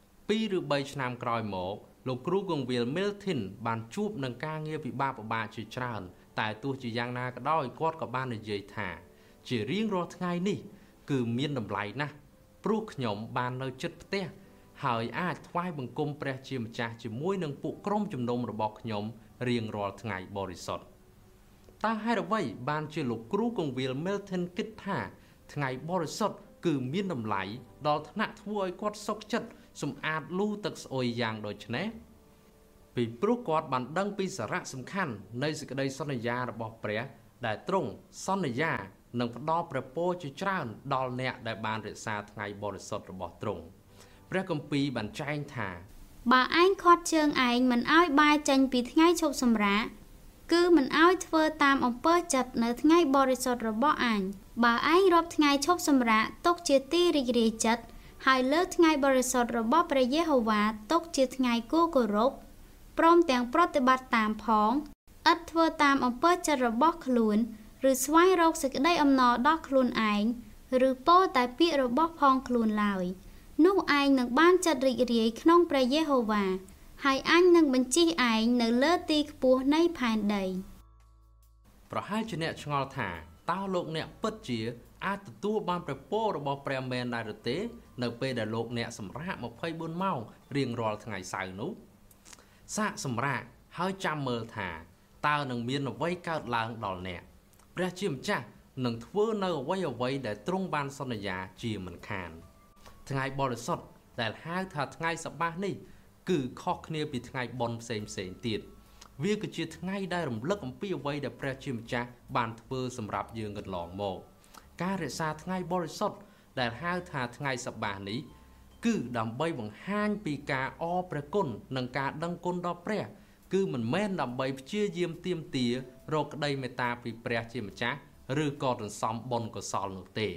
2 ឬ 3 ឆ្នាំក្រោយមកលោកគ្រូគង្វាល Milton បានជួបនឹងការងារពិបាកជាច្រើនតែទោះជាយ៉ាងណាក៏ដោយគាត់ក៏បាននិយាយថាជារៀងរាល់ថ្ងៃនេះគឺមានតម្លៃណាស់ព្រោះខ្ញុំបាននៅជិតផ្ទះហើយអាចថ្វាយបង្គំព្រះជាម្ចាស់ជាមួយនឹងពួកក្រុមជំនុំរបស់ខ្ញុំរៀងរាល់ថ្ងៃបរិសុទ្ធតើហេតុអ្វីបានជាលោកគ្រូគង្វាល Milton គិតថាថ្ងៃបរិសុទ្ធគឺមានតម្លៃដល់ថ្នាក់ធ្វើឲ្យគាត់សុខចិត្តសម្អាតលូទឹកស្អុយយ៉ាងដូចនេះពីព្រោះគាត់បានដឹងពីសារៈសំខាន់នៃសេចក្តីសន្យារបស់ព្រះដែលទ្រង់សន្យានឹងផ្ដល់ព្រះពរជាច្រើនដល់អ្នកដែលបានរក្សាថ្ងៃបរិសុទ្ធរបស់ទ្រង់ព្រះគម្ពីរបានចែងថាបើឯងខាត់ជើងឯងមិនឲ្យបាយចេញពីថ្ងៃឈប់សម្រាកគឺមិនឲ្យធ្វើតាមអំពើចិត្តនៅថ្ងៃបរិសុទ្ធរបស់អញបើឯងរាប់ថ្ងៃឈប់សម្រាកទុកជាទីរីករាយចិត្តហើយលើកថ្ងៃបរិសុទ្ធរបស់ព្រះយេហូវ៉ាទុកជាថ្ងៃគួរគោរពព្រមទាំងប្រតិបត្តិតាមផងឥតធ្វើតាមអំពើចិត្តរបស់ខ្លួនឬស្វែងរកសេចក្តីអំណរដល់ខ្លួនឯងឬពោលតែពាក្យរបស់ផងខ្លួនឡើយនោះឯងនឹងបានចិត្តរីករាយក្នុងព្រះយេហូវ៉ាហើយអញនឹងបញ្ជិះឯងនៅលើទីខ្ពស់នៃផែនដីប្រហែលជាអ្នកឆ្ងល់ថាតើលោកអ្នកពិតជាអាចទទួលបានព្រះពររបស់ព្រះមែនដែរទេនៅពេលដែលលោកអ្នកសម្រាក24ម៉ោងរៀងរាល់ថ្ងៃសៅរ៍នោះសាកសម្រាកហើយចាំមើលថាតើនឹងមានអ្វីកើតឡើងដល់អ្នកព្រះជាម្ចាស់នឹងធ្វើនៅអ្វីដែលទ្រង់បានសន្យាជាមិនខានថ្ងៃបរិសុទ្ធដែលហៅថាថ្ងៃសប្បាសនេះគឺខុសគ្នាពីថ្ងៃបុណ្យផ្សេងទៀតវាគឺជាថ្ងៃដែលរំលឹកអំពីអ្វីដែលព្រះជាម្ចាស់បានធ្វើសម្រាប់យើងកន្លងមកការរក្សាថ្ងៃបរិសុទ្ធដែលហៅថាថ្ងៃសប្បាសនេះគឺដើម្បីបង្ហាញពីការអរព្រះគុណនិងការដឹងគុណដល់ព្រះគឺមិនមែនដើម្បីព្យាយាមទាមទាររកក្តីមេត្តាពីព្រះជាម្ចាស់ឬក៏សន្សំបុណ្យកុសលនោះទេឥ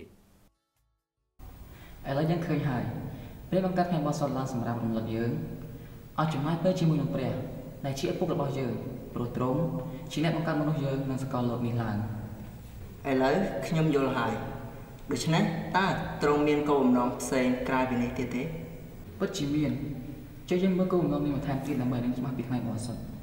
ឡូវយើងឃើញហើយព្រះបង្កើតថ្ងៃបរិសុទ្ធឡើងសម្រាប់រំលឹកយើងឲ្យចំណាយពេលជាមួយនឹងព្រះដែលជាឪពុករបស់យើងព្រោះទ្រង់ជាអ្នកបង្កើតមនុស្សយើងនិងសកលលោកនេះឡើងឥឡូវខ្ញុំយល់ហើយដូច្នេះតើទ្រង់មានគោលបំណងផ្សេងក្រៅពីនេះទៀតទេពិតជាមានចុះយើងមើលគោលបំណងនេះបន្ថែមទៀតដើម្បីនឹងច្បាស់ពីថ្ងៃបរិសុទ្ធ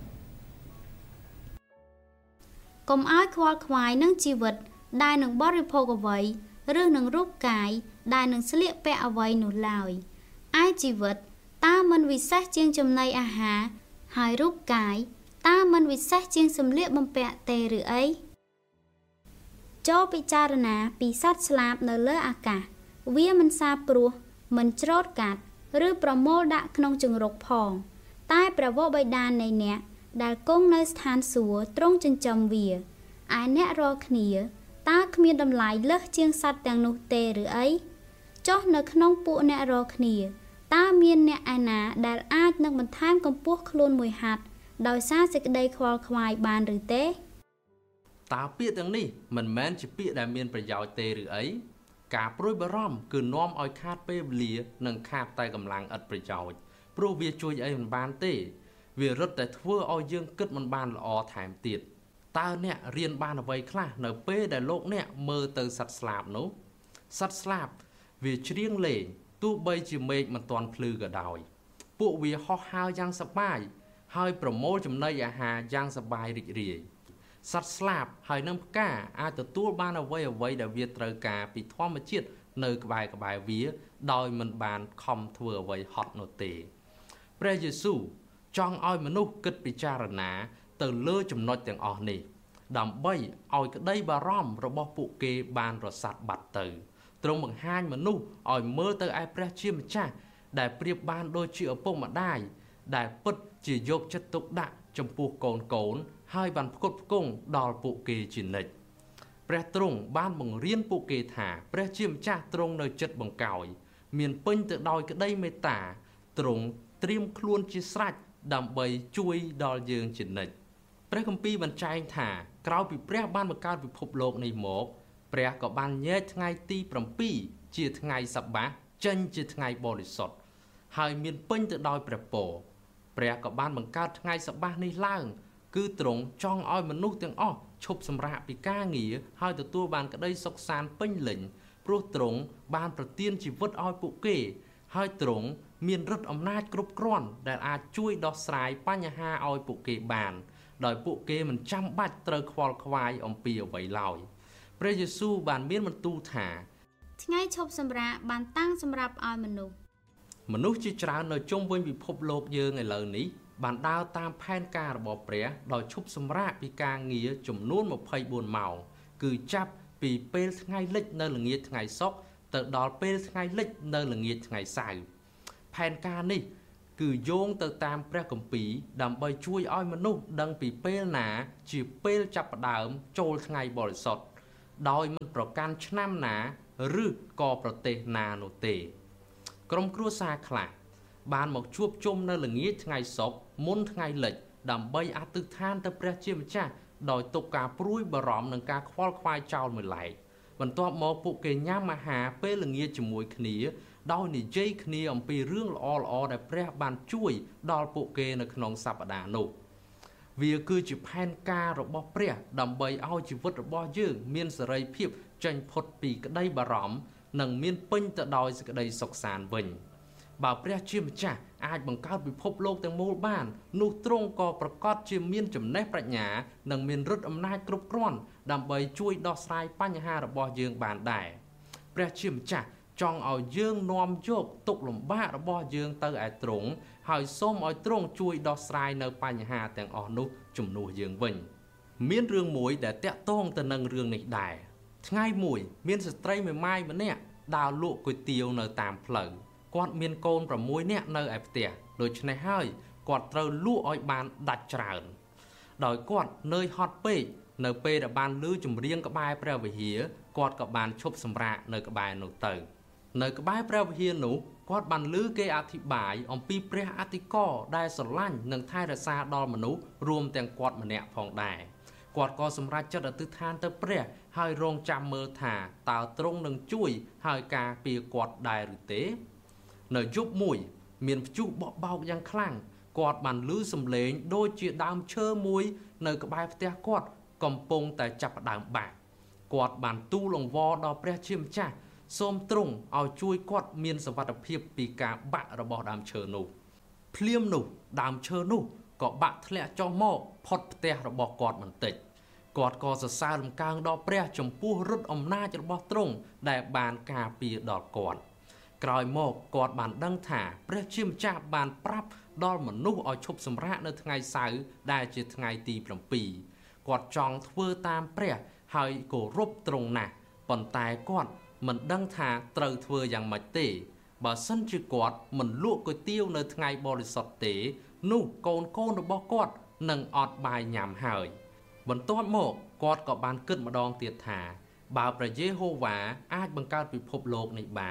កុំឲ្យខ្វល់ខ្វាយនឹងជីវិតដែលនឹងបរិភោគអ្វីឬនឹងរូបកាយដែលនឹងស្លៀកពាក់អ្វីនោះឡើយឯជីវិតតើមិនវិសេសជាងចំណីអាហារហើយរូបកាយតើមិនវិសេសជាងសម្លៀកបំពាក់ទេឬអីចូលពិចារណាពីសត្វស្លាបនៅលើអាកាសវាមិនសាបព្រោះមិនច្រូតកាត់ឬប្រមូលដាក់ក្នុងជង្រុកផងតែព្រះវរបិតានៃអ្នកដែលគង់នៅស្ថានសួគ៌ទ្រង់ចិញ្ចឹមវាឯអ្នករាល់គ្នាតើគ្មានតម្លៃលើសជាងសត្វទាំងនោះទេឬអីចុះនៅក្នុងពួកអ្នករកគ្នាតើមានអ្នកឯណាដែលអាចនឹងបន្ថែមកម្ពស់ខ្លួនមួយហាត់ដោយសារសេចក្តីខ្វល់ខ្វាយបានឬទេតើពាក្យទាំងនេះមិនមែនជាពាក្យដែលមានប្រយោជន៍ទេឬអីការព្រួយបារម្ភគឺនាំឲ្យខាតពេលវេលានិងខាតតែកម្លាំងឥតប្រយោជន៍ព្រោះវាជួយអីមិនបានទេវារឹតតែធ្វើឲ្យយើងគិតមិនបានល្អថែមទៀតតើអ្នករៀនបានអ្វីខ្លះនៅពេលដែលលោកអ្នកមើលទៅសត្វស្លាបនោះសត្វស្លាបវាច្រៀងលេងទោះបីជាមេឃមិនទាន់ភ្លឺក៏ដោយពួកវាហោះហើរយ៉ាងសប្បាយហើយប្រមូលចំណីអាហារយ៉ាងសប្បាយរីករាយសត្វស្លាបហើយនឹងផ្កាអាចទទួលបានអ្វីដែលវាត្រូវការពីធម្មជាតិនៅក្បែរវាដោយមិនបានខំធ្វើអ្វីហត់នោះទេព្រះយេស៊ូវចង់ឲ្យមនុស្សគិតពិចារណាទៅលើចំណុចទាំងអស់នេះដើម្បីឲ្យក្តីបារម្ភរបស់ពួកគេបានរសាត់បាត់ទៅទ្រង់បង្ហាញមនុស្សឲ្យមើលទៅឯព្រះជាម្ចាស់ដែលប្រៀបបានដូចជាឪពុកម្ដាយដែលពិតជាយកចិត្តទុកដាក់ចំពោះកូនហើយបានផ្គត់ផ្គង់ដល់ពួកគេជានិច្ចព្រះទ្រង់បានបង្រៀនពួកគេថាព្រះជាម្ចាស់ទ្រង់នៅចិត្តបង្កោយមានពេញទៅដោយក្តីមេត្តាទ្រង់ត្រៀមខ្លួនជាស្រេចដើម្បីជួយដល់យើងជានិច្ចព្រះគម្ពីរបញ្ជាក់ថាក្រោយពីព្រះបានបង្កើតពិភពលោកនេះមកព្រះក៏បានញែកថ្ងៃទី7ជាថ្ងៃសប្បាសចេញជាថ្ងៃបរិសុទ្ធហើយមានពេញទៅដោយព្រះពរព្រះក៏បានបង្កើតថ្ងៃសប្បាសនេះឡើងគឺទ្រង់ចង់ឲ្យមនុស្សទាំងអស់ឈប់សម្រាកពីការងារហើយទទួលបានក្តីសុខសាន្តពេញលេញព្រោះទ្រង់បានប្រទានជីវិតឲ្យពួកគេហើយទ្រង់មានឫទ្ធិអំណាចគ្រប់គ្រាន់ដែលអាចជួយដោះស្រាយបញ្ហាឲ្យពួកគេបានដោយពួកគេមិនចាំបាច់ត្រូវខ្វល់ខ្វាយអំពីអ្វីឡើយព្រះយេស៊ូវបានមានបន្ទូលថាថ្ងៃឈប់សម្រាកបានតាំងសម្រាប់ឲ្យមនុស្សជាច្រើននៅជុំវិញពិភពលោកយើងឥឡូវនេះបានដើរតាមផែនការរបស់ព្រះដោយឈប់សម្រាកពីការងារចំនួន24ម៉ោងគឺចាប់ពីពេលថ្ងៃលិចនៅល្ងាចថ្ងៃសុក្រទៅដល់ពេលថ្ងៃលិចនៅល្ងាចថ្ងៃសៅរ៍ផែនការនេះគឺយោងទៅតាមព្រះគម្ពីរដើម្បីជួយឲ្យមនុស្សដឹងពីពេលណាជាពេលចាប់ផ្ដើមចូលថ្ងៃបរិសុទ្ធដោយមិនប្រកាន់ឆ្នាំណាឬក៏ប្រទេសណានោះទេក្រុមគ្រួសារខ្លះបានមកជួបជុំនៅល្ងាចថ្ងៃសុក្រមុនថ្ងៃលិចដើម្បីអធិដ្ឋានទៅព្រះជាម្ចាស់ដោយទុកការព្រួយបារម្ភនិងការខ្វល់ខ្វាយចោលមួយឡែកបន្ទាប់មកពួកគេញ៉ាំអាហារពេលល្ងាចជាមួយគ្នាដោយនិយាយគ្នាអំពីរឿងល្អៗដែលព្រះបានជួយដល់ពួកគេនៅក្នុងសប្តាហ៍នោះវាគឺជាផែនការរបស់ព្រះដើម្បីឲ្យជីវិតរបស់យើងមានសេរីភាពចេញផុតពីក្តីបារម្ភនិងមានពេញទៅដោយសេចក្តីសុខសាន្តវិញបើព្រះជាម្ចាស់អាចបង្កើតពិភពលោកទាំងមូលបាននោះទ្រង់ក៏ប្រកាសជាមានចំណេះប្រាជ្ញានិងមានឫទ្ធិអំណាចគ្រប់គ្រាន់ដើម្បីជួយដោះស្រាយបញ្ហារបស់យើងបានដែរព្រះជាម្ចាស់ចង់ឲ្យយើងនាំយកទុក្ខលំបាករបស់យើងទៅឯទ្រង់ហើយសូមឲ្យទ្រង់ជួយដោះស្រាយនៅបញ្ហាទាំងអស់នោះជំនួសយើងវិញមានរឿងមួយដែលតាក់ទងទៅនឹងរឿងនេះដែរថ្ងៃមួយមានស្ត្រីមេម៉ាយម្នាក់ដើរលក់គុយទាវនៅតាមផ្លូវគាត់មានកូន6នាក់នៅឯផ្ទះដូច្នេះហើយគាត់ត្រូវលក់ឲ្យបានដាច់ច្រើនដោយគាត់នឿយហត់ពេកនៅពេលដែលបានឮចម្រៀងក្បែរព្រះវិហារគាត់ក៏បានឈប់សម្រាកនៅក្បែរនោះទៅនៅក្បែរព្រះវិហារនោះគាត់បានឮគេអធិប្បាយអំពីព្រះអធិការដែលស្រឡាញ់និងថែរក្សាដល់មនុស្សរួមទាំងគាត់ម្នាក់ផងដែរគាត់ក៏សម្រេចចិត្តអធិដ្ឋានទៅព្រះហើយរងចាំមើលថាតើទ្រង់នឹងជួយហើយការពារគាត់ដែរឬទេនៅយប់មួយមានព្យុះបក់បោកយ៉ាងខ្លាំងគាត់បានឮសំឡេងដូចជាដើមឈើមួយនៅក្បែរផ្ទះគាត់កំពុងតែចាប់ផ្ដើមបាក់គាត់បានទូលអង្វរដល់ព្រះជាម្ចាស់សូមទ្រង់ឲ្យជួយគាត់មានសុវត្ថិភាពពីការបាក់របស់ដើមឈើនោះភ្លាមនោះដើមឈើនោះក៏បាក់ធ្លាក់ចុះមកផុតផ្ទះរបស់គាត់បន្តិចគាត់ក៏សរសើររំកើងដល់ព្រះចំពោះឫទ្ធិអំណាចរបស់ទ្រង់ដែលបានការពារដល់គាត់ក្រោយមកគាត់បានដឹងថាព្រះជាម្ចាស់បានប្រាប់ដល់មនុស្សឲ្យឈប់សម្រាកនៅថ្ងៃសៅរ៍ដែលជាថ្ងៃទី7គាត់ចង់ធ្វើតាមព្រះហើយគោរពទ្រង់ណាស់ប៉ុន្តែគាត់មិនដឹងថាត្រូវធ្វើយ៉ាងម៉េចទេបើសិនជាគាត់មិនលក់គុយទាវនៅថ្ងៃបរិសុទ្ធទេនោះកូនរបស់គាត់នឹងអត់បាយញ៉ាំហើយបន្ទាប់មកគាត់ក៏បានគិតម្ដងទៀតថាបើព្រះយេហូវ៉ាអាចបង្កើតពិភពលោកនេះបាន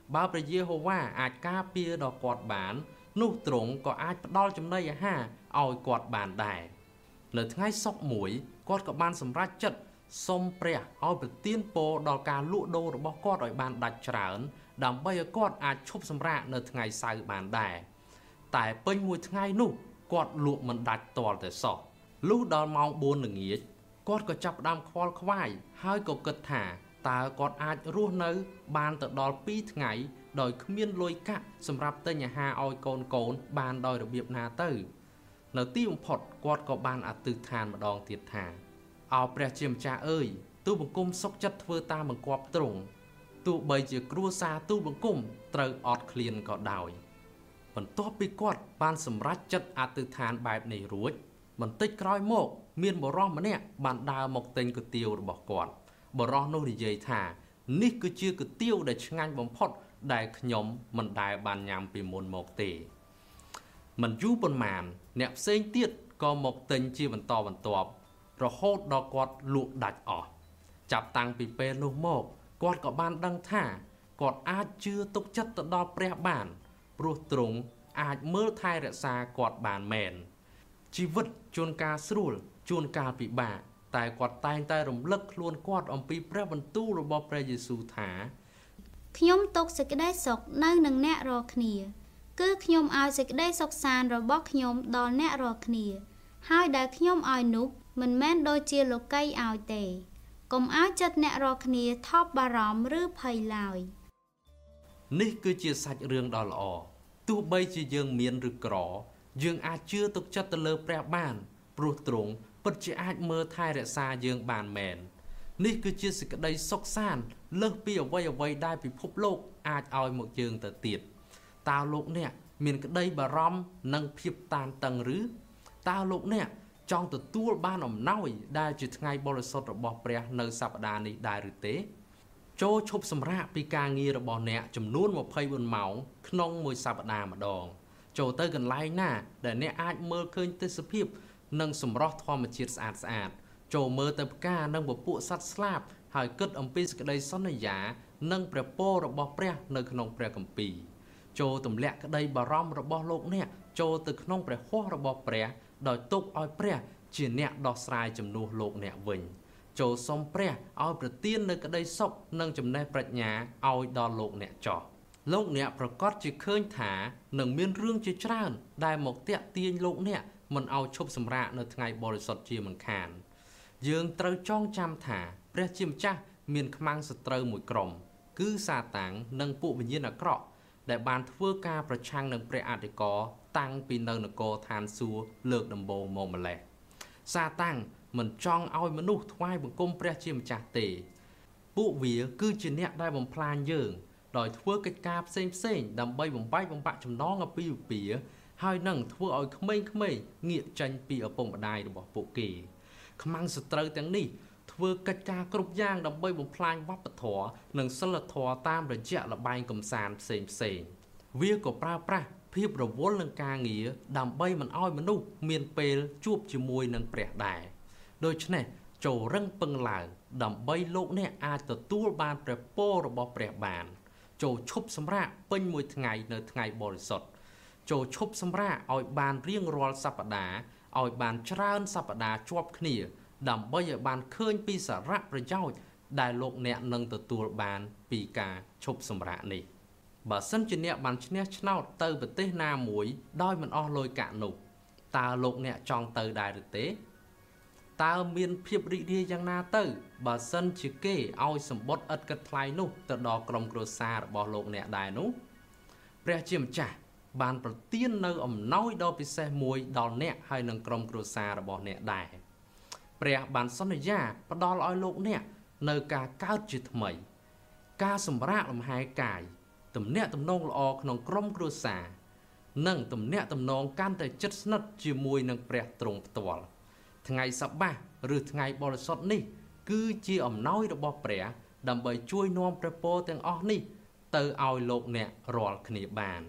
បើព្រះយេហូវ៉ាអាចការពារដល់គាត់បាននោះទ្រង់ក៏អាចផ្ដល់ចំណីអាហារឲ្យគាត់បានដែរនៅថ្ងៃសុក្រមួយគាត់ក៏បានសម្រេចចិត្តសុំព្រះឲ្យប្រទានពរដល់ការលក់ដូររបស់គាត់ឲ្យបានដាច់ច្រើនដើម្បីឲ្យគាត់អាចឈប់សម្រាកនៅថ្ងៃសៅរ៍បានដែរតែពេញមួយថ្ងៃនោះគាត់លក់មិនដាច់ទាល់តែសោះលុះដល់ម៉ោង 4 ល្ងាចគាត់ក៏ចាប់ផ្ដើមខ្វល់ខ្វាយហើយក៏គិតថាតើគាត់អាចរស់នៅបានទៅដល់2ថ្ងៃដោយគ្មានលុយកាក់សម្រាប់ទិញអាហារឲ្យកូនបានដោយរបៀបណាទៅនៅទីបំផុតគាត់ក៏បានអធិដ្ឋានម្ដងទៀតថាអោព្រះជាម្ចាស់អើយទូលបង្គំសុខចិត្តធ្វើតាមបង្គាប់ទ្រង់ទោះបីជាគ្រួសារទូលបង្គំត្រូវអត់ឃ្លានក៏ដោយបន្ទាប់ពីគាត់បានសម្រេចចិត្តអធិដ្ឋានបែបនេះរួចបន្តិចក្រោយមកមានបុរសម្នាក់បានដើរមកទិញគុយទាវរបស់គាត់បុរសនោះនិយាយថានេះគឺជាគុយទាវដែលឆ្ងាញ់បំផុតដែលខ្ញុំមិនដែលបានញ៉ាំពីមុនមកទេមិនយូរប៉ុន្មានអ្នកផ្សេងទៀតក៏មកទិញជាបន្តបន្ទាប់រហូតដល់គាត់លក់ដាច់អស់ចាប់តាំងពីពេលនោះមកគាត់ក៏បានដឹងថាគាត់អាចជឿទុកចិត្តទៅដល់ព្រះបានព្រោះទ្រង់អាចមើលថែរក្សាគាត់បានមែនជីវិតជួនកាលស្រួលជួនកាលពិបាកតែគាត់តែងតែរំលឹកខ្លួនគាត់អំពីព្រះបន្ទូលរបស់ព្រះយេស៊ូវថាខ្ញុំទុកសេចក្តីសុខនៅនឹងអ្នករាល់គ្នាគឺខ្ញុំឲ្យសេចក្តីសុខសាន្តរបស់ខ្ញុំដល់អ្នករាល់គ្នាហើយដែលខ្ញុំឲ្យនោះមិនមែនដូចជាលោកីឲ្យទេកុំឲ្យចិត្តអ្នករាល់គ្នាថប់បារម្ភឬភ័យឡើយនេះគឺជាសាច់រឿងដ៏ល្អទោះបីជាយើងមានឬក្រយើងអាចជឿទុកចិត្តទៅលើព្រះបានព្រោះទ្រង់ពិតជាអាចមើលថែរក្សាយើងបានមែននេះគឺជាសេចក្តីសុខសាន្តលើសពីអ្វីដែលពិភពលោកអាចឲ្យមកយើងទៅទៀតតើលោកអ្នកមានក្តីបារម្ភនិងភាពតានតឹងឬតើលោកអ្នកចង់ទទួលបានអំណោយដែលជាថ្ងៃបរិសុទ្ធរបស់ព្រះនៅសប្តាហ៍នេះដែរឬទេចូលឈប់សម្រាកពីការងាររបស់អ្នកចំនួន24ម៉ោងក្នុងមួយសប្តាហ៍ម្ដងចូលទៅកន្លែងណាដែលអ្នកអាចមើលឃើញទេសភាពនិងសម្រស់ធម្មជាតិស្អាតចូលមើលទៅផ្កានិងពពួកសត្វស្លាបហើយគិតអំពីសេចក្តីសន្យានិងព្រះពររបស់ព្រះនៅក្នុងព្រះគម្ពីរចូលទម្លាក់ក្តីបារម្ភរបស់លោកអ្នកចូលទៅក្នុងព្រះហស្ថរបស់ព្រះដោយទុកឲ្យព្រះជាអ្នកដោះស្រាយជំនួសលោកអ្នកវិញចូលសុំព្រះឲ្យប្រទាននូវក្តីសុខនិងចំណេះប្រាជ្ញាឲ្យដល់លោកអ្នកចោះលោកអ្នកប្រកាសជាឃើញថានឹងមានរឿងជាច្រើនដែលមកតាក់ទាញលោកអ្នកមិនឲ្យឈប់សម្រាកនៅថ្ងៃបរិសុទ្ធជាមិនខានយើងត្រូវចងចាំថាព្រះជាម្ចាស់មានខ្មាំងសត្រូវមួយក្រុមគឺសាតាំងនិងពួកវិញ្ញាណអាក្រក់ដែលបានធ្វើការប្រឆាំងនឹងព្រះអធិការតាំងពីនៅនគរឋានសួគ៌លើកដំបូងមកម្លេះសាតាំងមិនចង់ឲ្យមនុស្សថ្វាយបង្គំព្រះជាម្ចាស់ទេពួកវាគឺជាអ្នកដែលបំផ្លាញយើងដោយធ្វើកិច្ចការផ្សេងដើម្បីបំបែកបំបាក់ចំណងអាពាហ៍ពិពាហ៍ហើយនឹងធ្វើឲ្យក្មេងៗងាកចេញពីឪពុកម្ដាយរបស់ពួកគេខ្មាំងសត្រូវទាំងនេះធ្វើកិច្ចការគ្រប់យ៉ាងដើម្បីបំផ្លាញវប្បធម៌និងសិលធម៌តាមរយៈល្បែងកម្សាន្តផ្សេងវាក៏ប្រើប្រាស់ភាពរវល់នឹងការងារដើម្បីមិនឲ្យមនុស្សមានពេលជួបជាមួយនឹងព្រះដែរដូច្នេះចូលរឹងពឹងឡើងដើម្បីលោកអ្នកអាចទទួលបានព្រះពររបស់ព្រះបានចូលឈប់សម្រាកពេញមួយថ្ងៃនៅថ្ងៃបរិសុទ្ធចូលឈប់សម្រាកឲ្យបានរៀងរាល់សប្តាហ៍ឲ្យបានច្រើនសប្តាហ៍ជាប់គ្នាដើម្បីឲ្យបានឃើញពីសារៈប្រយោជន៍ដែលលោកអ្នកនឹងទទួលបានពីការឈប់សម្រាកនេះបើសិនជាអ្នកបានឈ្នះឆ្នោតទៅប្រទេសណាមួយដោយមិនអស់លុយកាក់នោះតើលោកអ្នកចង់ទៅដែរឬទេតើមានភាពរីករាយយ៉ាងណាទៅបើសិនជាគេឲ្យសម្បត្តិឥតគិតថ្លៃនោះទៅដល់ក្រុមគ្រួសាររបស់លោកអ្នកដែរនោះព្រះជាម្ចាស់បានប្រទាននៅអំណោយដ៏ពិសេសមួយដល់អ្នកហើយនឹងក្រុមគ្រួសាររបស់អ្នកដែរព្រះបានសន្យាផ្ដល់ឲ្យលោកអ្នកនៅការកើតជាថ្មីការសម្រាកលំហែកាយទំនាក់ទំនងល្អក្នុងក្រុមគ្រួសារនិងទំនាក់ទំនងកាន់តែជិតស្និទ្ធជាមួយនឹងព្រះទ្រង់ផ្ទាល់ថ្ងៃសបាសឬថ្ងៃបរិសុទ្ធនេះគឺជាអំណោយរបស់ព្រះដើម្បីជួយនាំព្រះពរទាំងអស់នេះទៅឲ្យលោកអ្នករាល់គ្នាបាន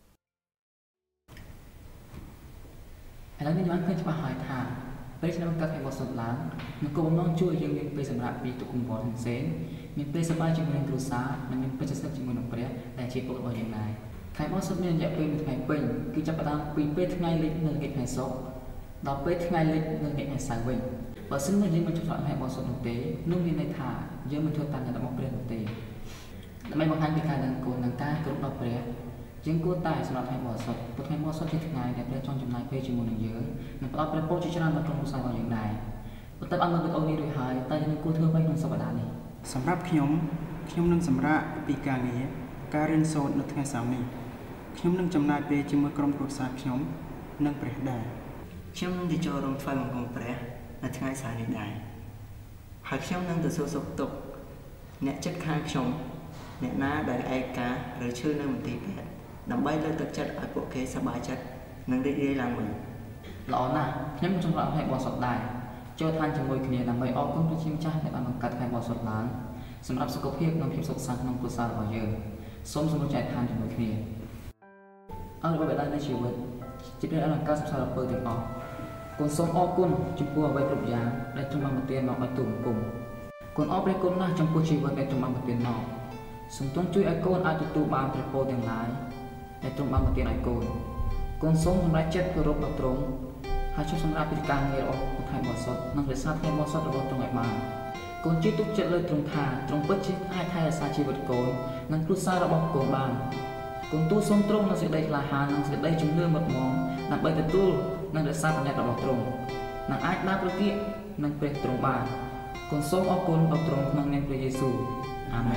ឥឡូវនេះបានឃើញច្បាស់ហើយថាពេលឆ្នាំកើតថ្ងៃបរិសុទ្ធឡើងនគរបំណងជួយយើងមានពេលសម្រាប់ពីទុក្ខកង្វល់ផ្សេងមានពេលសប្បាយជាមួយនឹងគ្រួសារនិងមានពេលស្និទ្ធជាមួយនឹងព្រះដែលជាពុករបស់យើងដែរថ្ងៃបោះសុតមានរយៈពេល1ថ្ងៃពេញគឺចាប់ផ្ដើមពីពេលថ្ងៃលិចនៅថ្ងៃថ្ងៃសុក្រដល់ពេលថ្ងៃលិចនៅថ្ងៃថ្ងៃសៅរ៍វិញបើសិនជាយើងមិនចុះថ្ងៃបោះសុតនោះទេនោះមានន័យថាយើងមិនធ្វើតាមការរបស់ព្រះនោះទេដើម្បីបង្ហាញពីការដឹងគុណនិងការគោរពដល់ព្រះយើងគួរតែសម្រាប់ថ្ងៃបោះសុតព្រោះថ្ងៃបោះសុតជាថ្ងៃដែលព្រះចង់ចំណាយពេលជាមួយនឹងយើងនិងផ្ដល់ព្រះពរជាច្រើនដល់ក្រុមគ្រួសាររបស់យើងដែរបន្ទាប់បានមើលវីដេអូនេះរួចហើយតើយើងគួរធ្វើអ្វីក្នុងសប្តាហ៍នេះសម្រាប់ខ្ញុំនឹងសម្រាកពីការងារការរៀនសូត្រនៅថ្ងៃសៅរ៍នេះខ្ញុំនឹងចំណាយពេលជាមួយក្រុមគ្រួសារខ្ញុំនិងព្រះដែរខ្ញុំនឹងទៅចូលរួមថ្វាយបង្គំព្រះនៅថ្ងៃសៅរ៍នេះដែរហើយខ្ញុំនឹងទៅសួរសុខទុក្ខអ្នកជិតខាងខ្ញុំអ្នកណាដែលឯកាឬឈឺនៅមន្ទីរពេទ្យដើម្បីលើកទឹកចិត្តឲ្យពួកគេសប្បាយចិត្តនិងរីករាយឡើងវិញល្អណាស់ខ្ញុំនឹងសម្រាប់ថ្ងៃបោះសុតដែរចូលឋានជាមួយគ្នាដើម្បីអរគុណព្រះជាម្ចាស់ដែលបានបង្កើតថ្ងៃបោះសុតឡើងសម្រាប់សុខភាពនិងភាពសុខសាន្តក្នុងគ្រួសាររបស់យើងសូមសម្រេចចែកឋានជាមួយគ្នាអររបស់បេដានៃជីវិតជាព្រះអលង្ការសម្សារពើទាំងអស់គុណសូមអរគុណចំពោះអ្វីគ្រប់យ៉ាងដែលទ្រង់បានប្រទានមកឲ្យទូបង្គំគុណអរព្រះគុណណាស់ចំពោះជីវិតដែលទ្រង់បានប្រទានមកសូមទ្រង់ជួយឲ្យកូនអាចទទួលបានព្រះពរទាំងឡាយដែលទ្រង់បានប្រទានឲ្យកូនសូមសម្រេចចិត្តគោរពដល់ទ្រង់ហើយជួយសម្រាប់ពីការងាររបស់ថ្ងៃបោះសុតនិងរក្សាថ្ងៃបោះសុតរបស់ទ្រង់ឲ្យបានកូនជឿទុកចិត្តលើទ្រង់ថាទ្រង់ពិតជាអាចថែរក្សាជីវិតកូននិងគ្រួសាររបស់កូនបានកូនទូលសូមទ្រង់នូវសេចក្តីក្លាហាននិងសេចក្តីជំនឿមុតមមដើម្បីទទួលនិងរក្សាចំណេះរបស់ទ្រង់និងអាចដើរប្រទាកនឹងព្រះទ្រង់បានកូនសូមអរគុណដល់ទ្រង់ក្នុងនាមព្រះយេស៊ូវអាមែន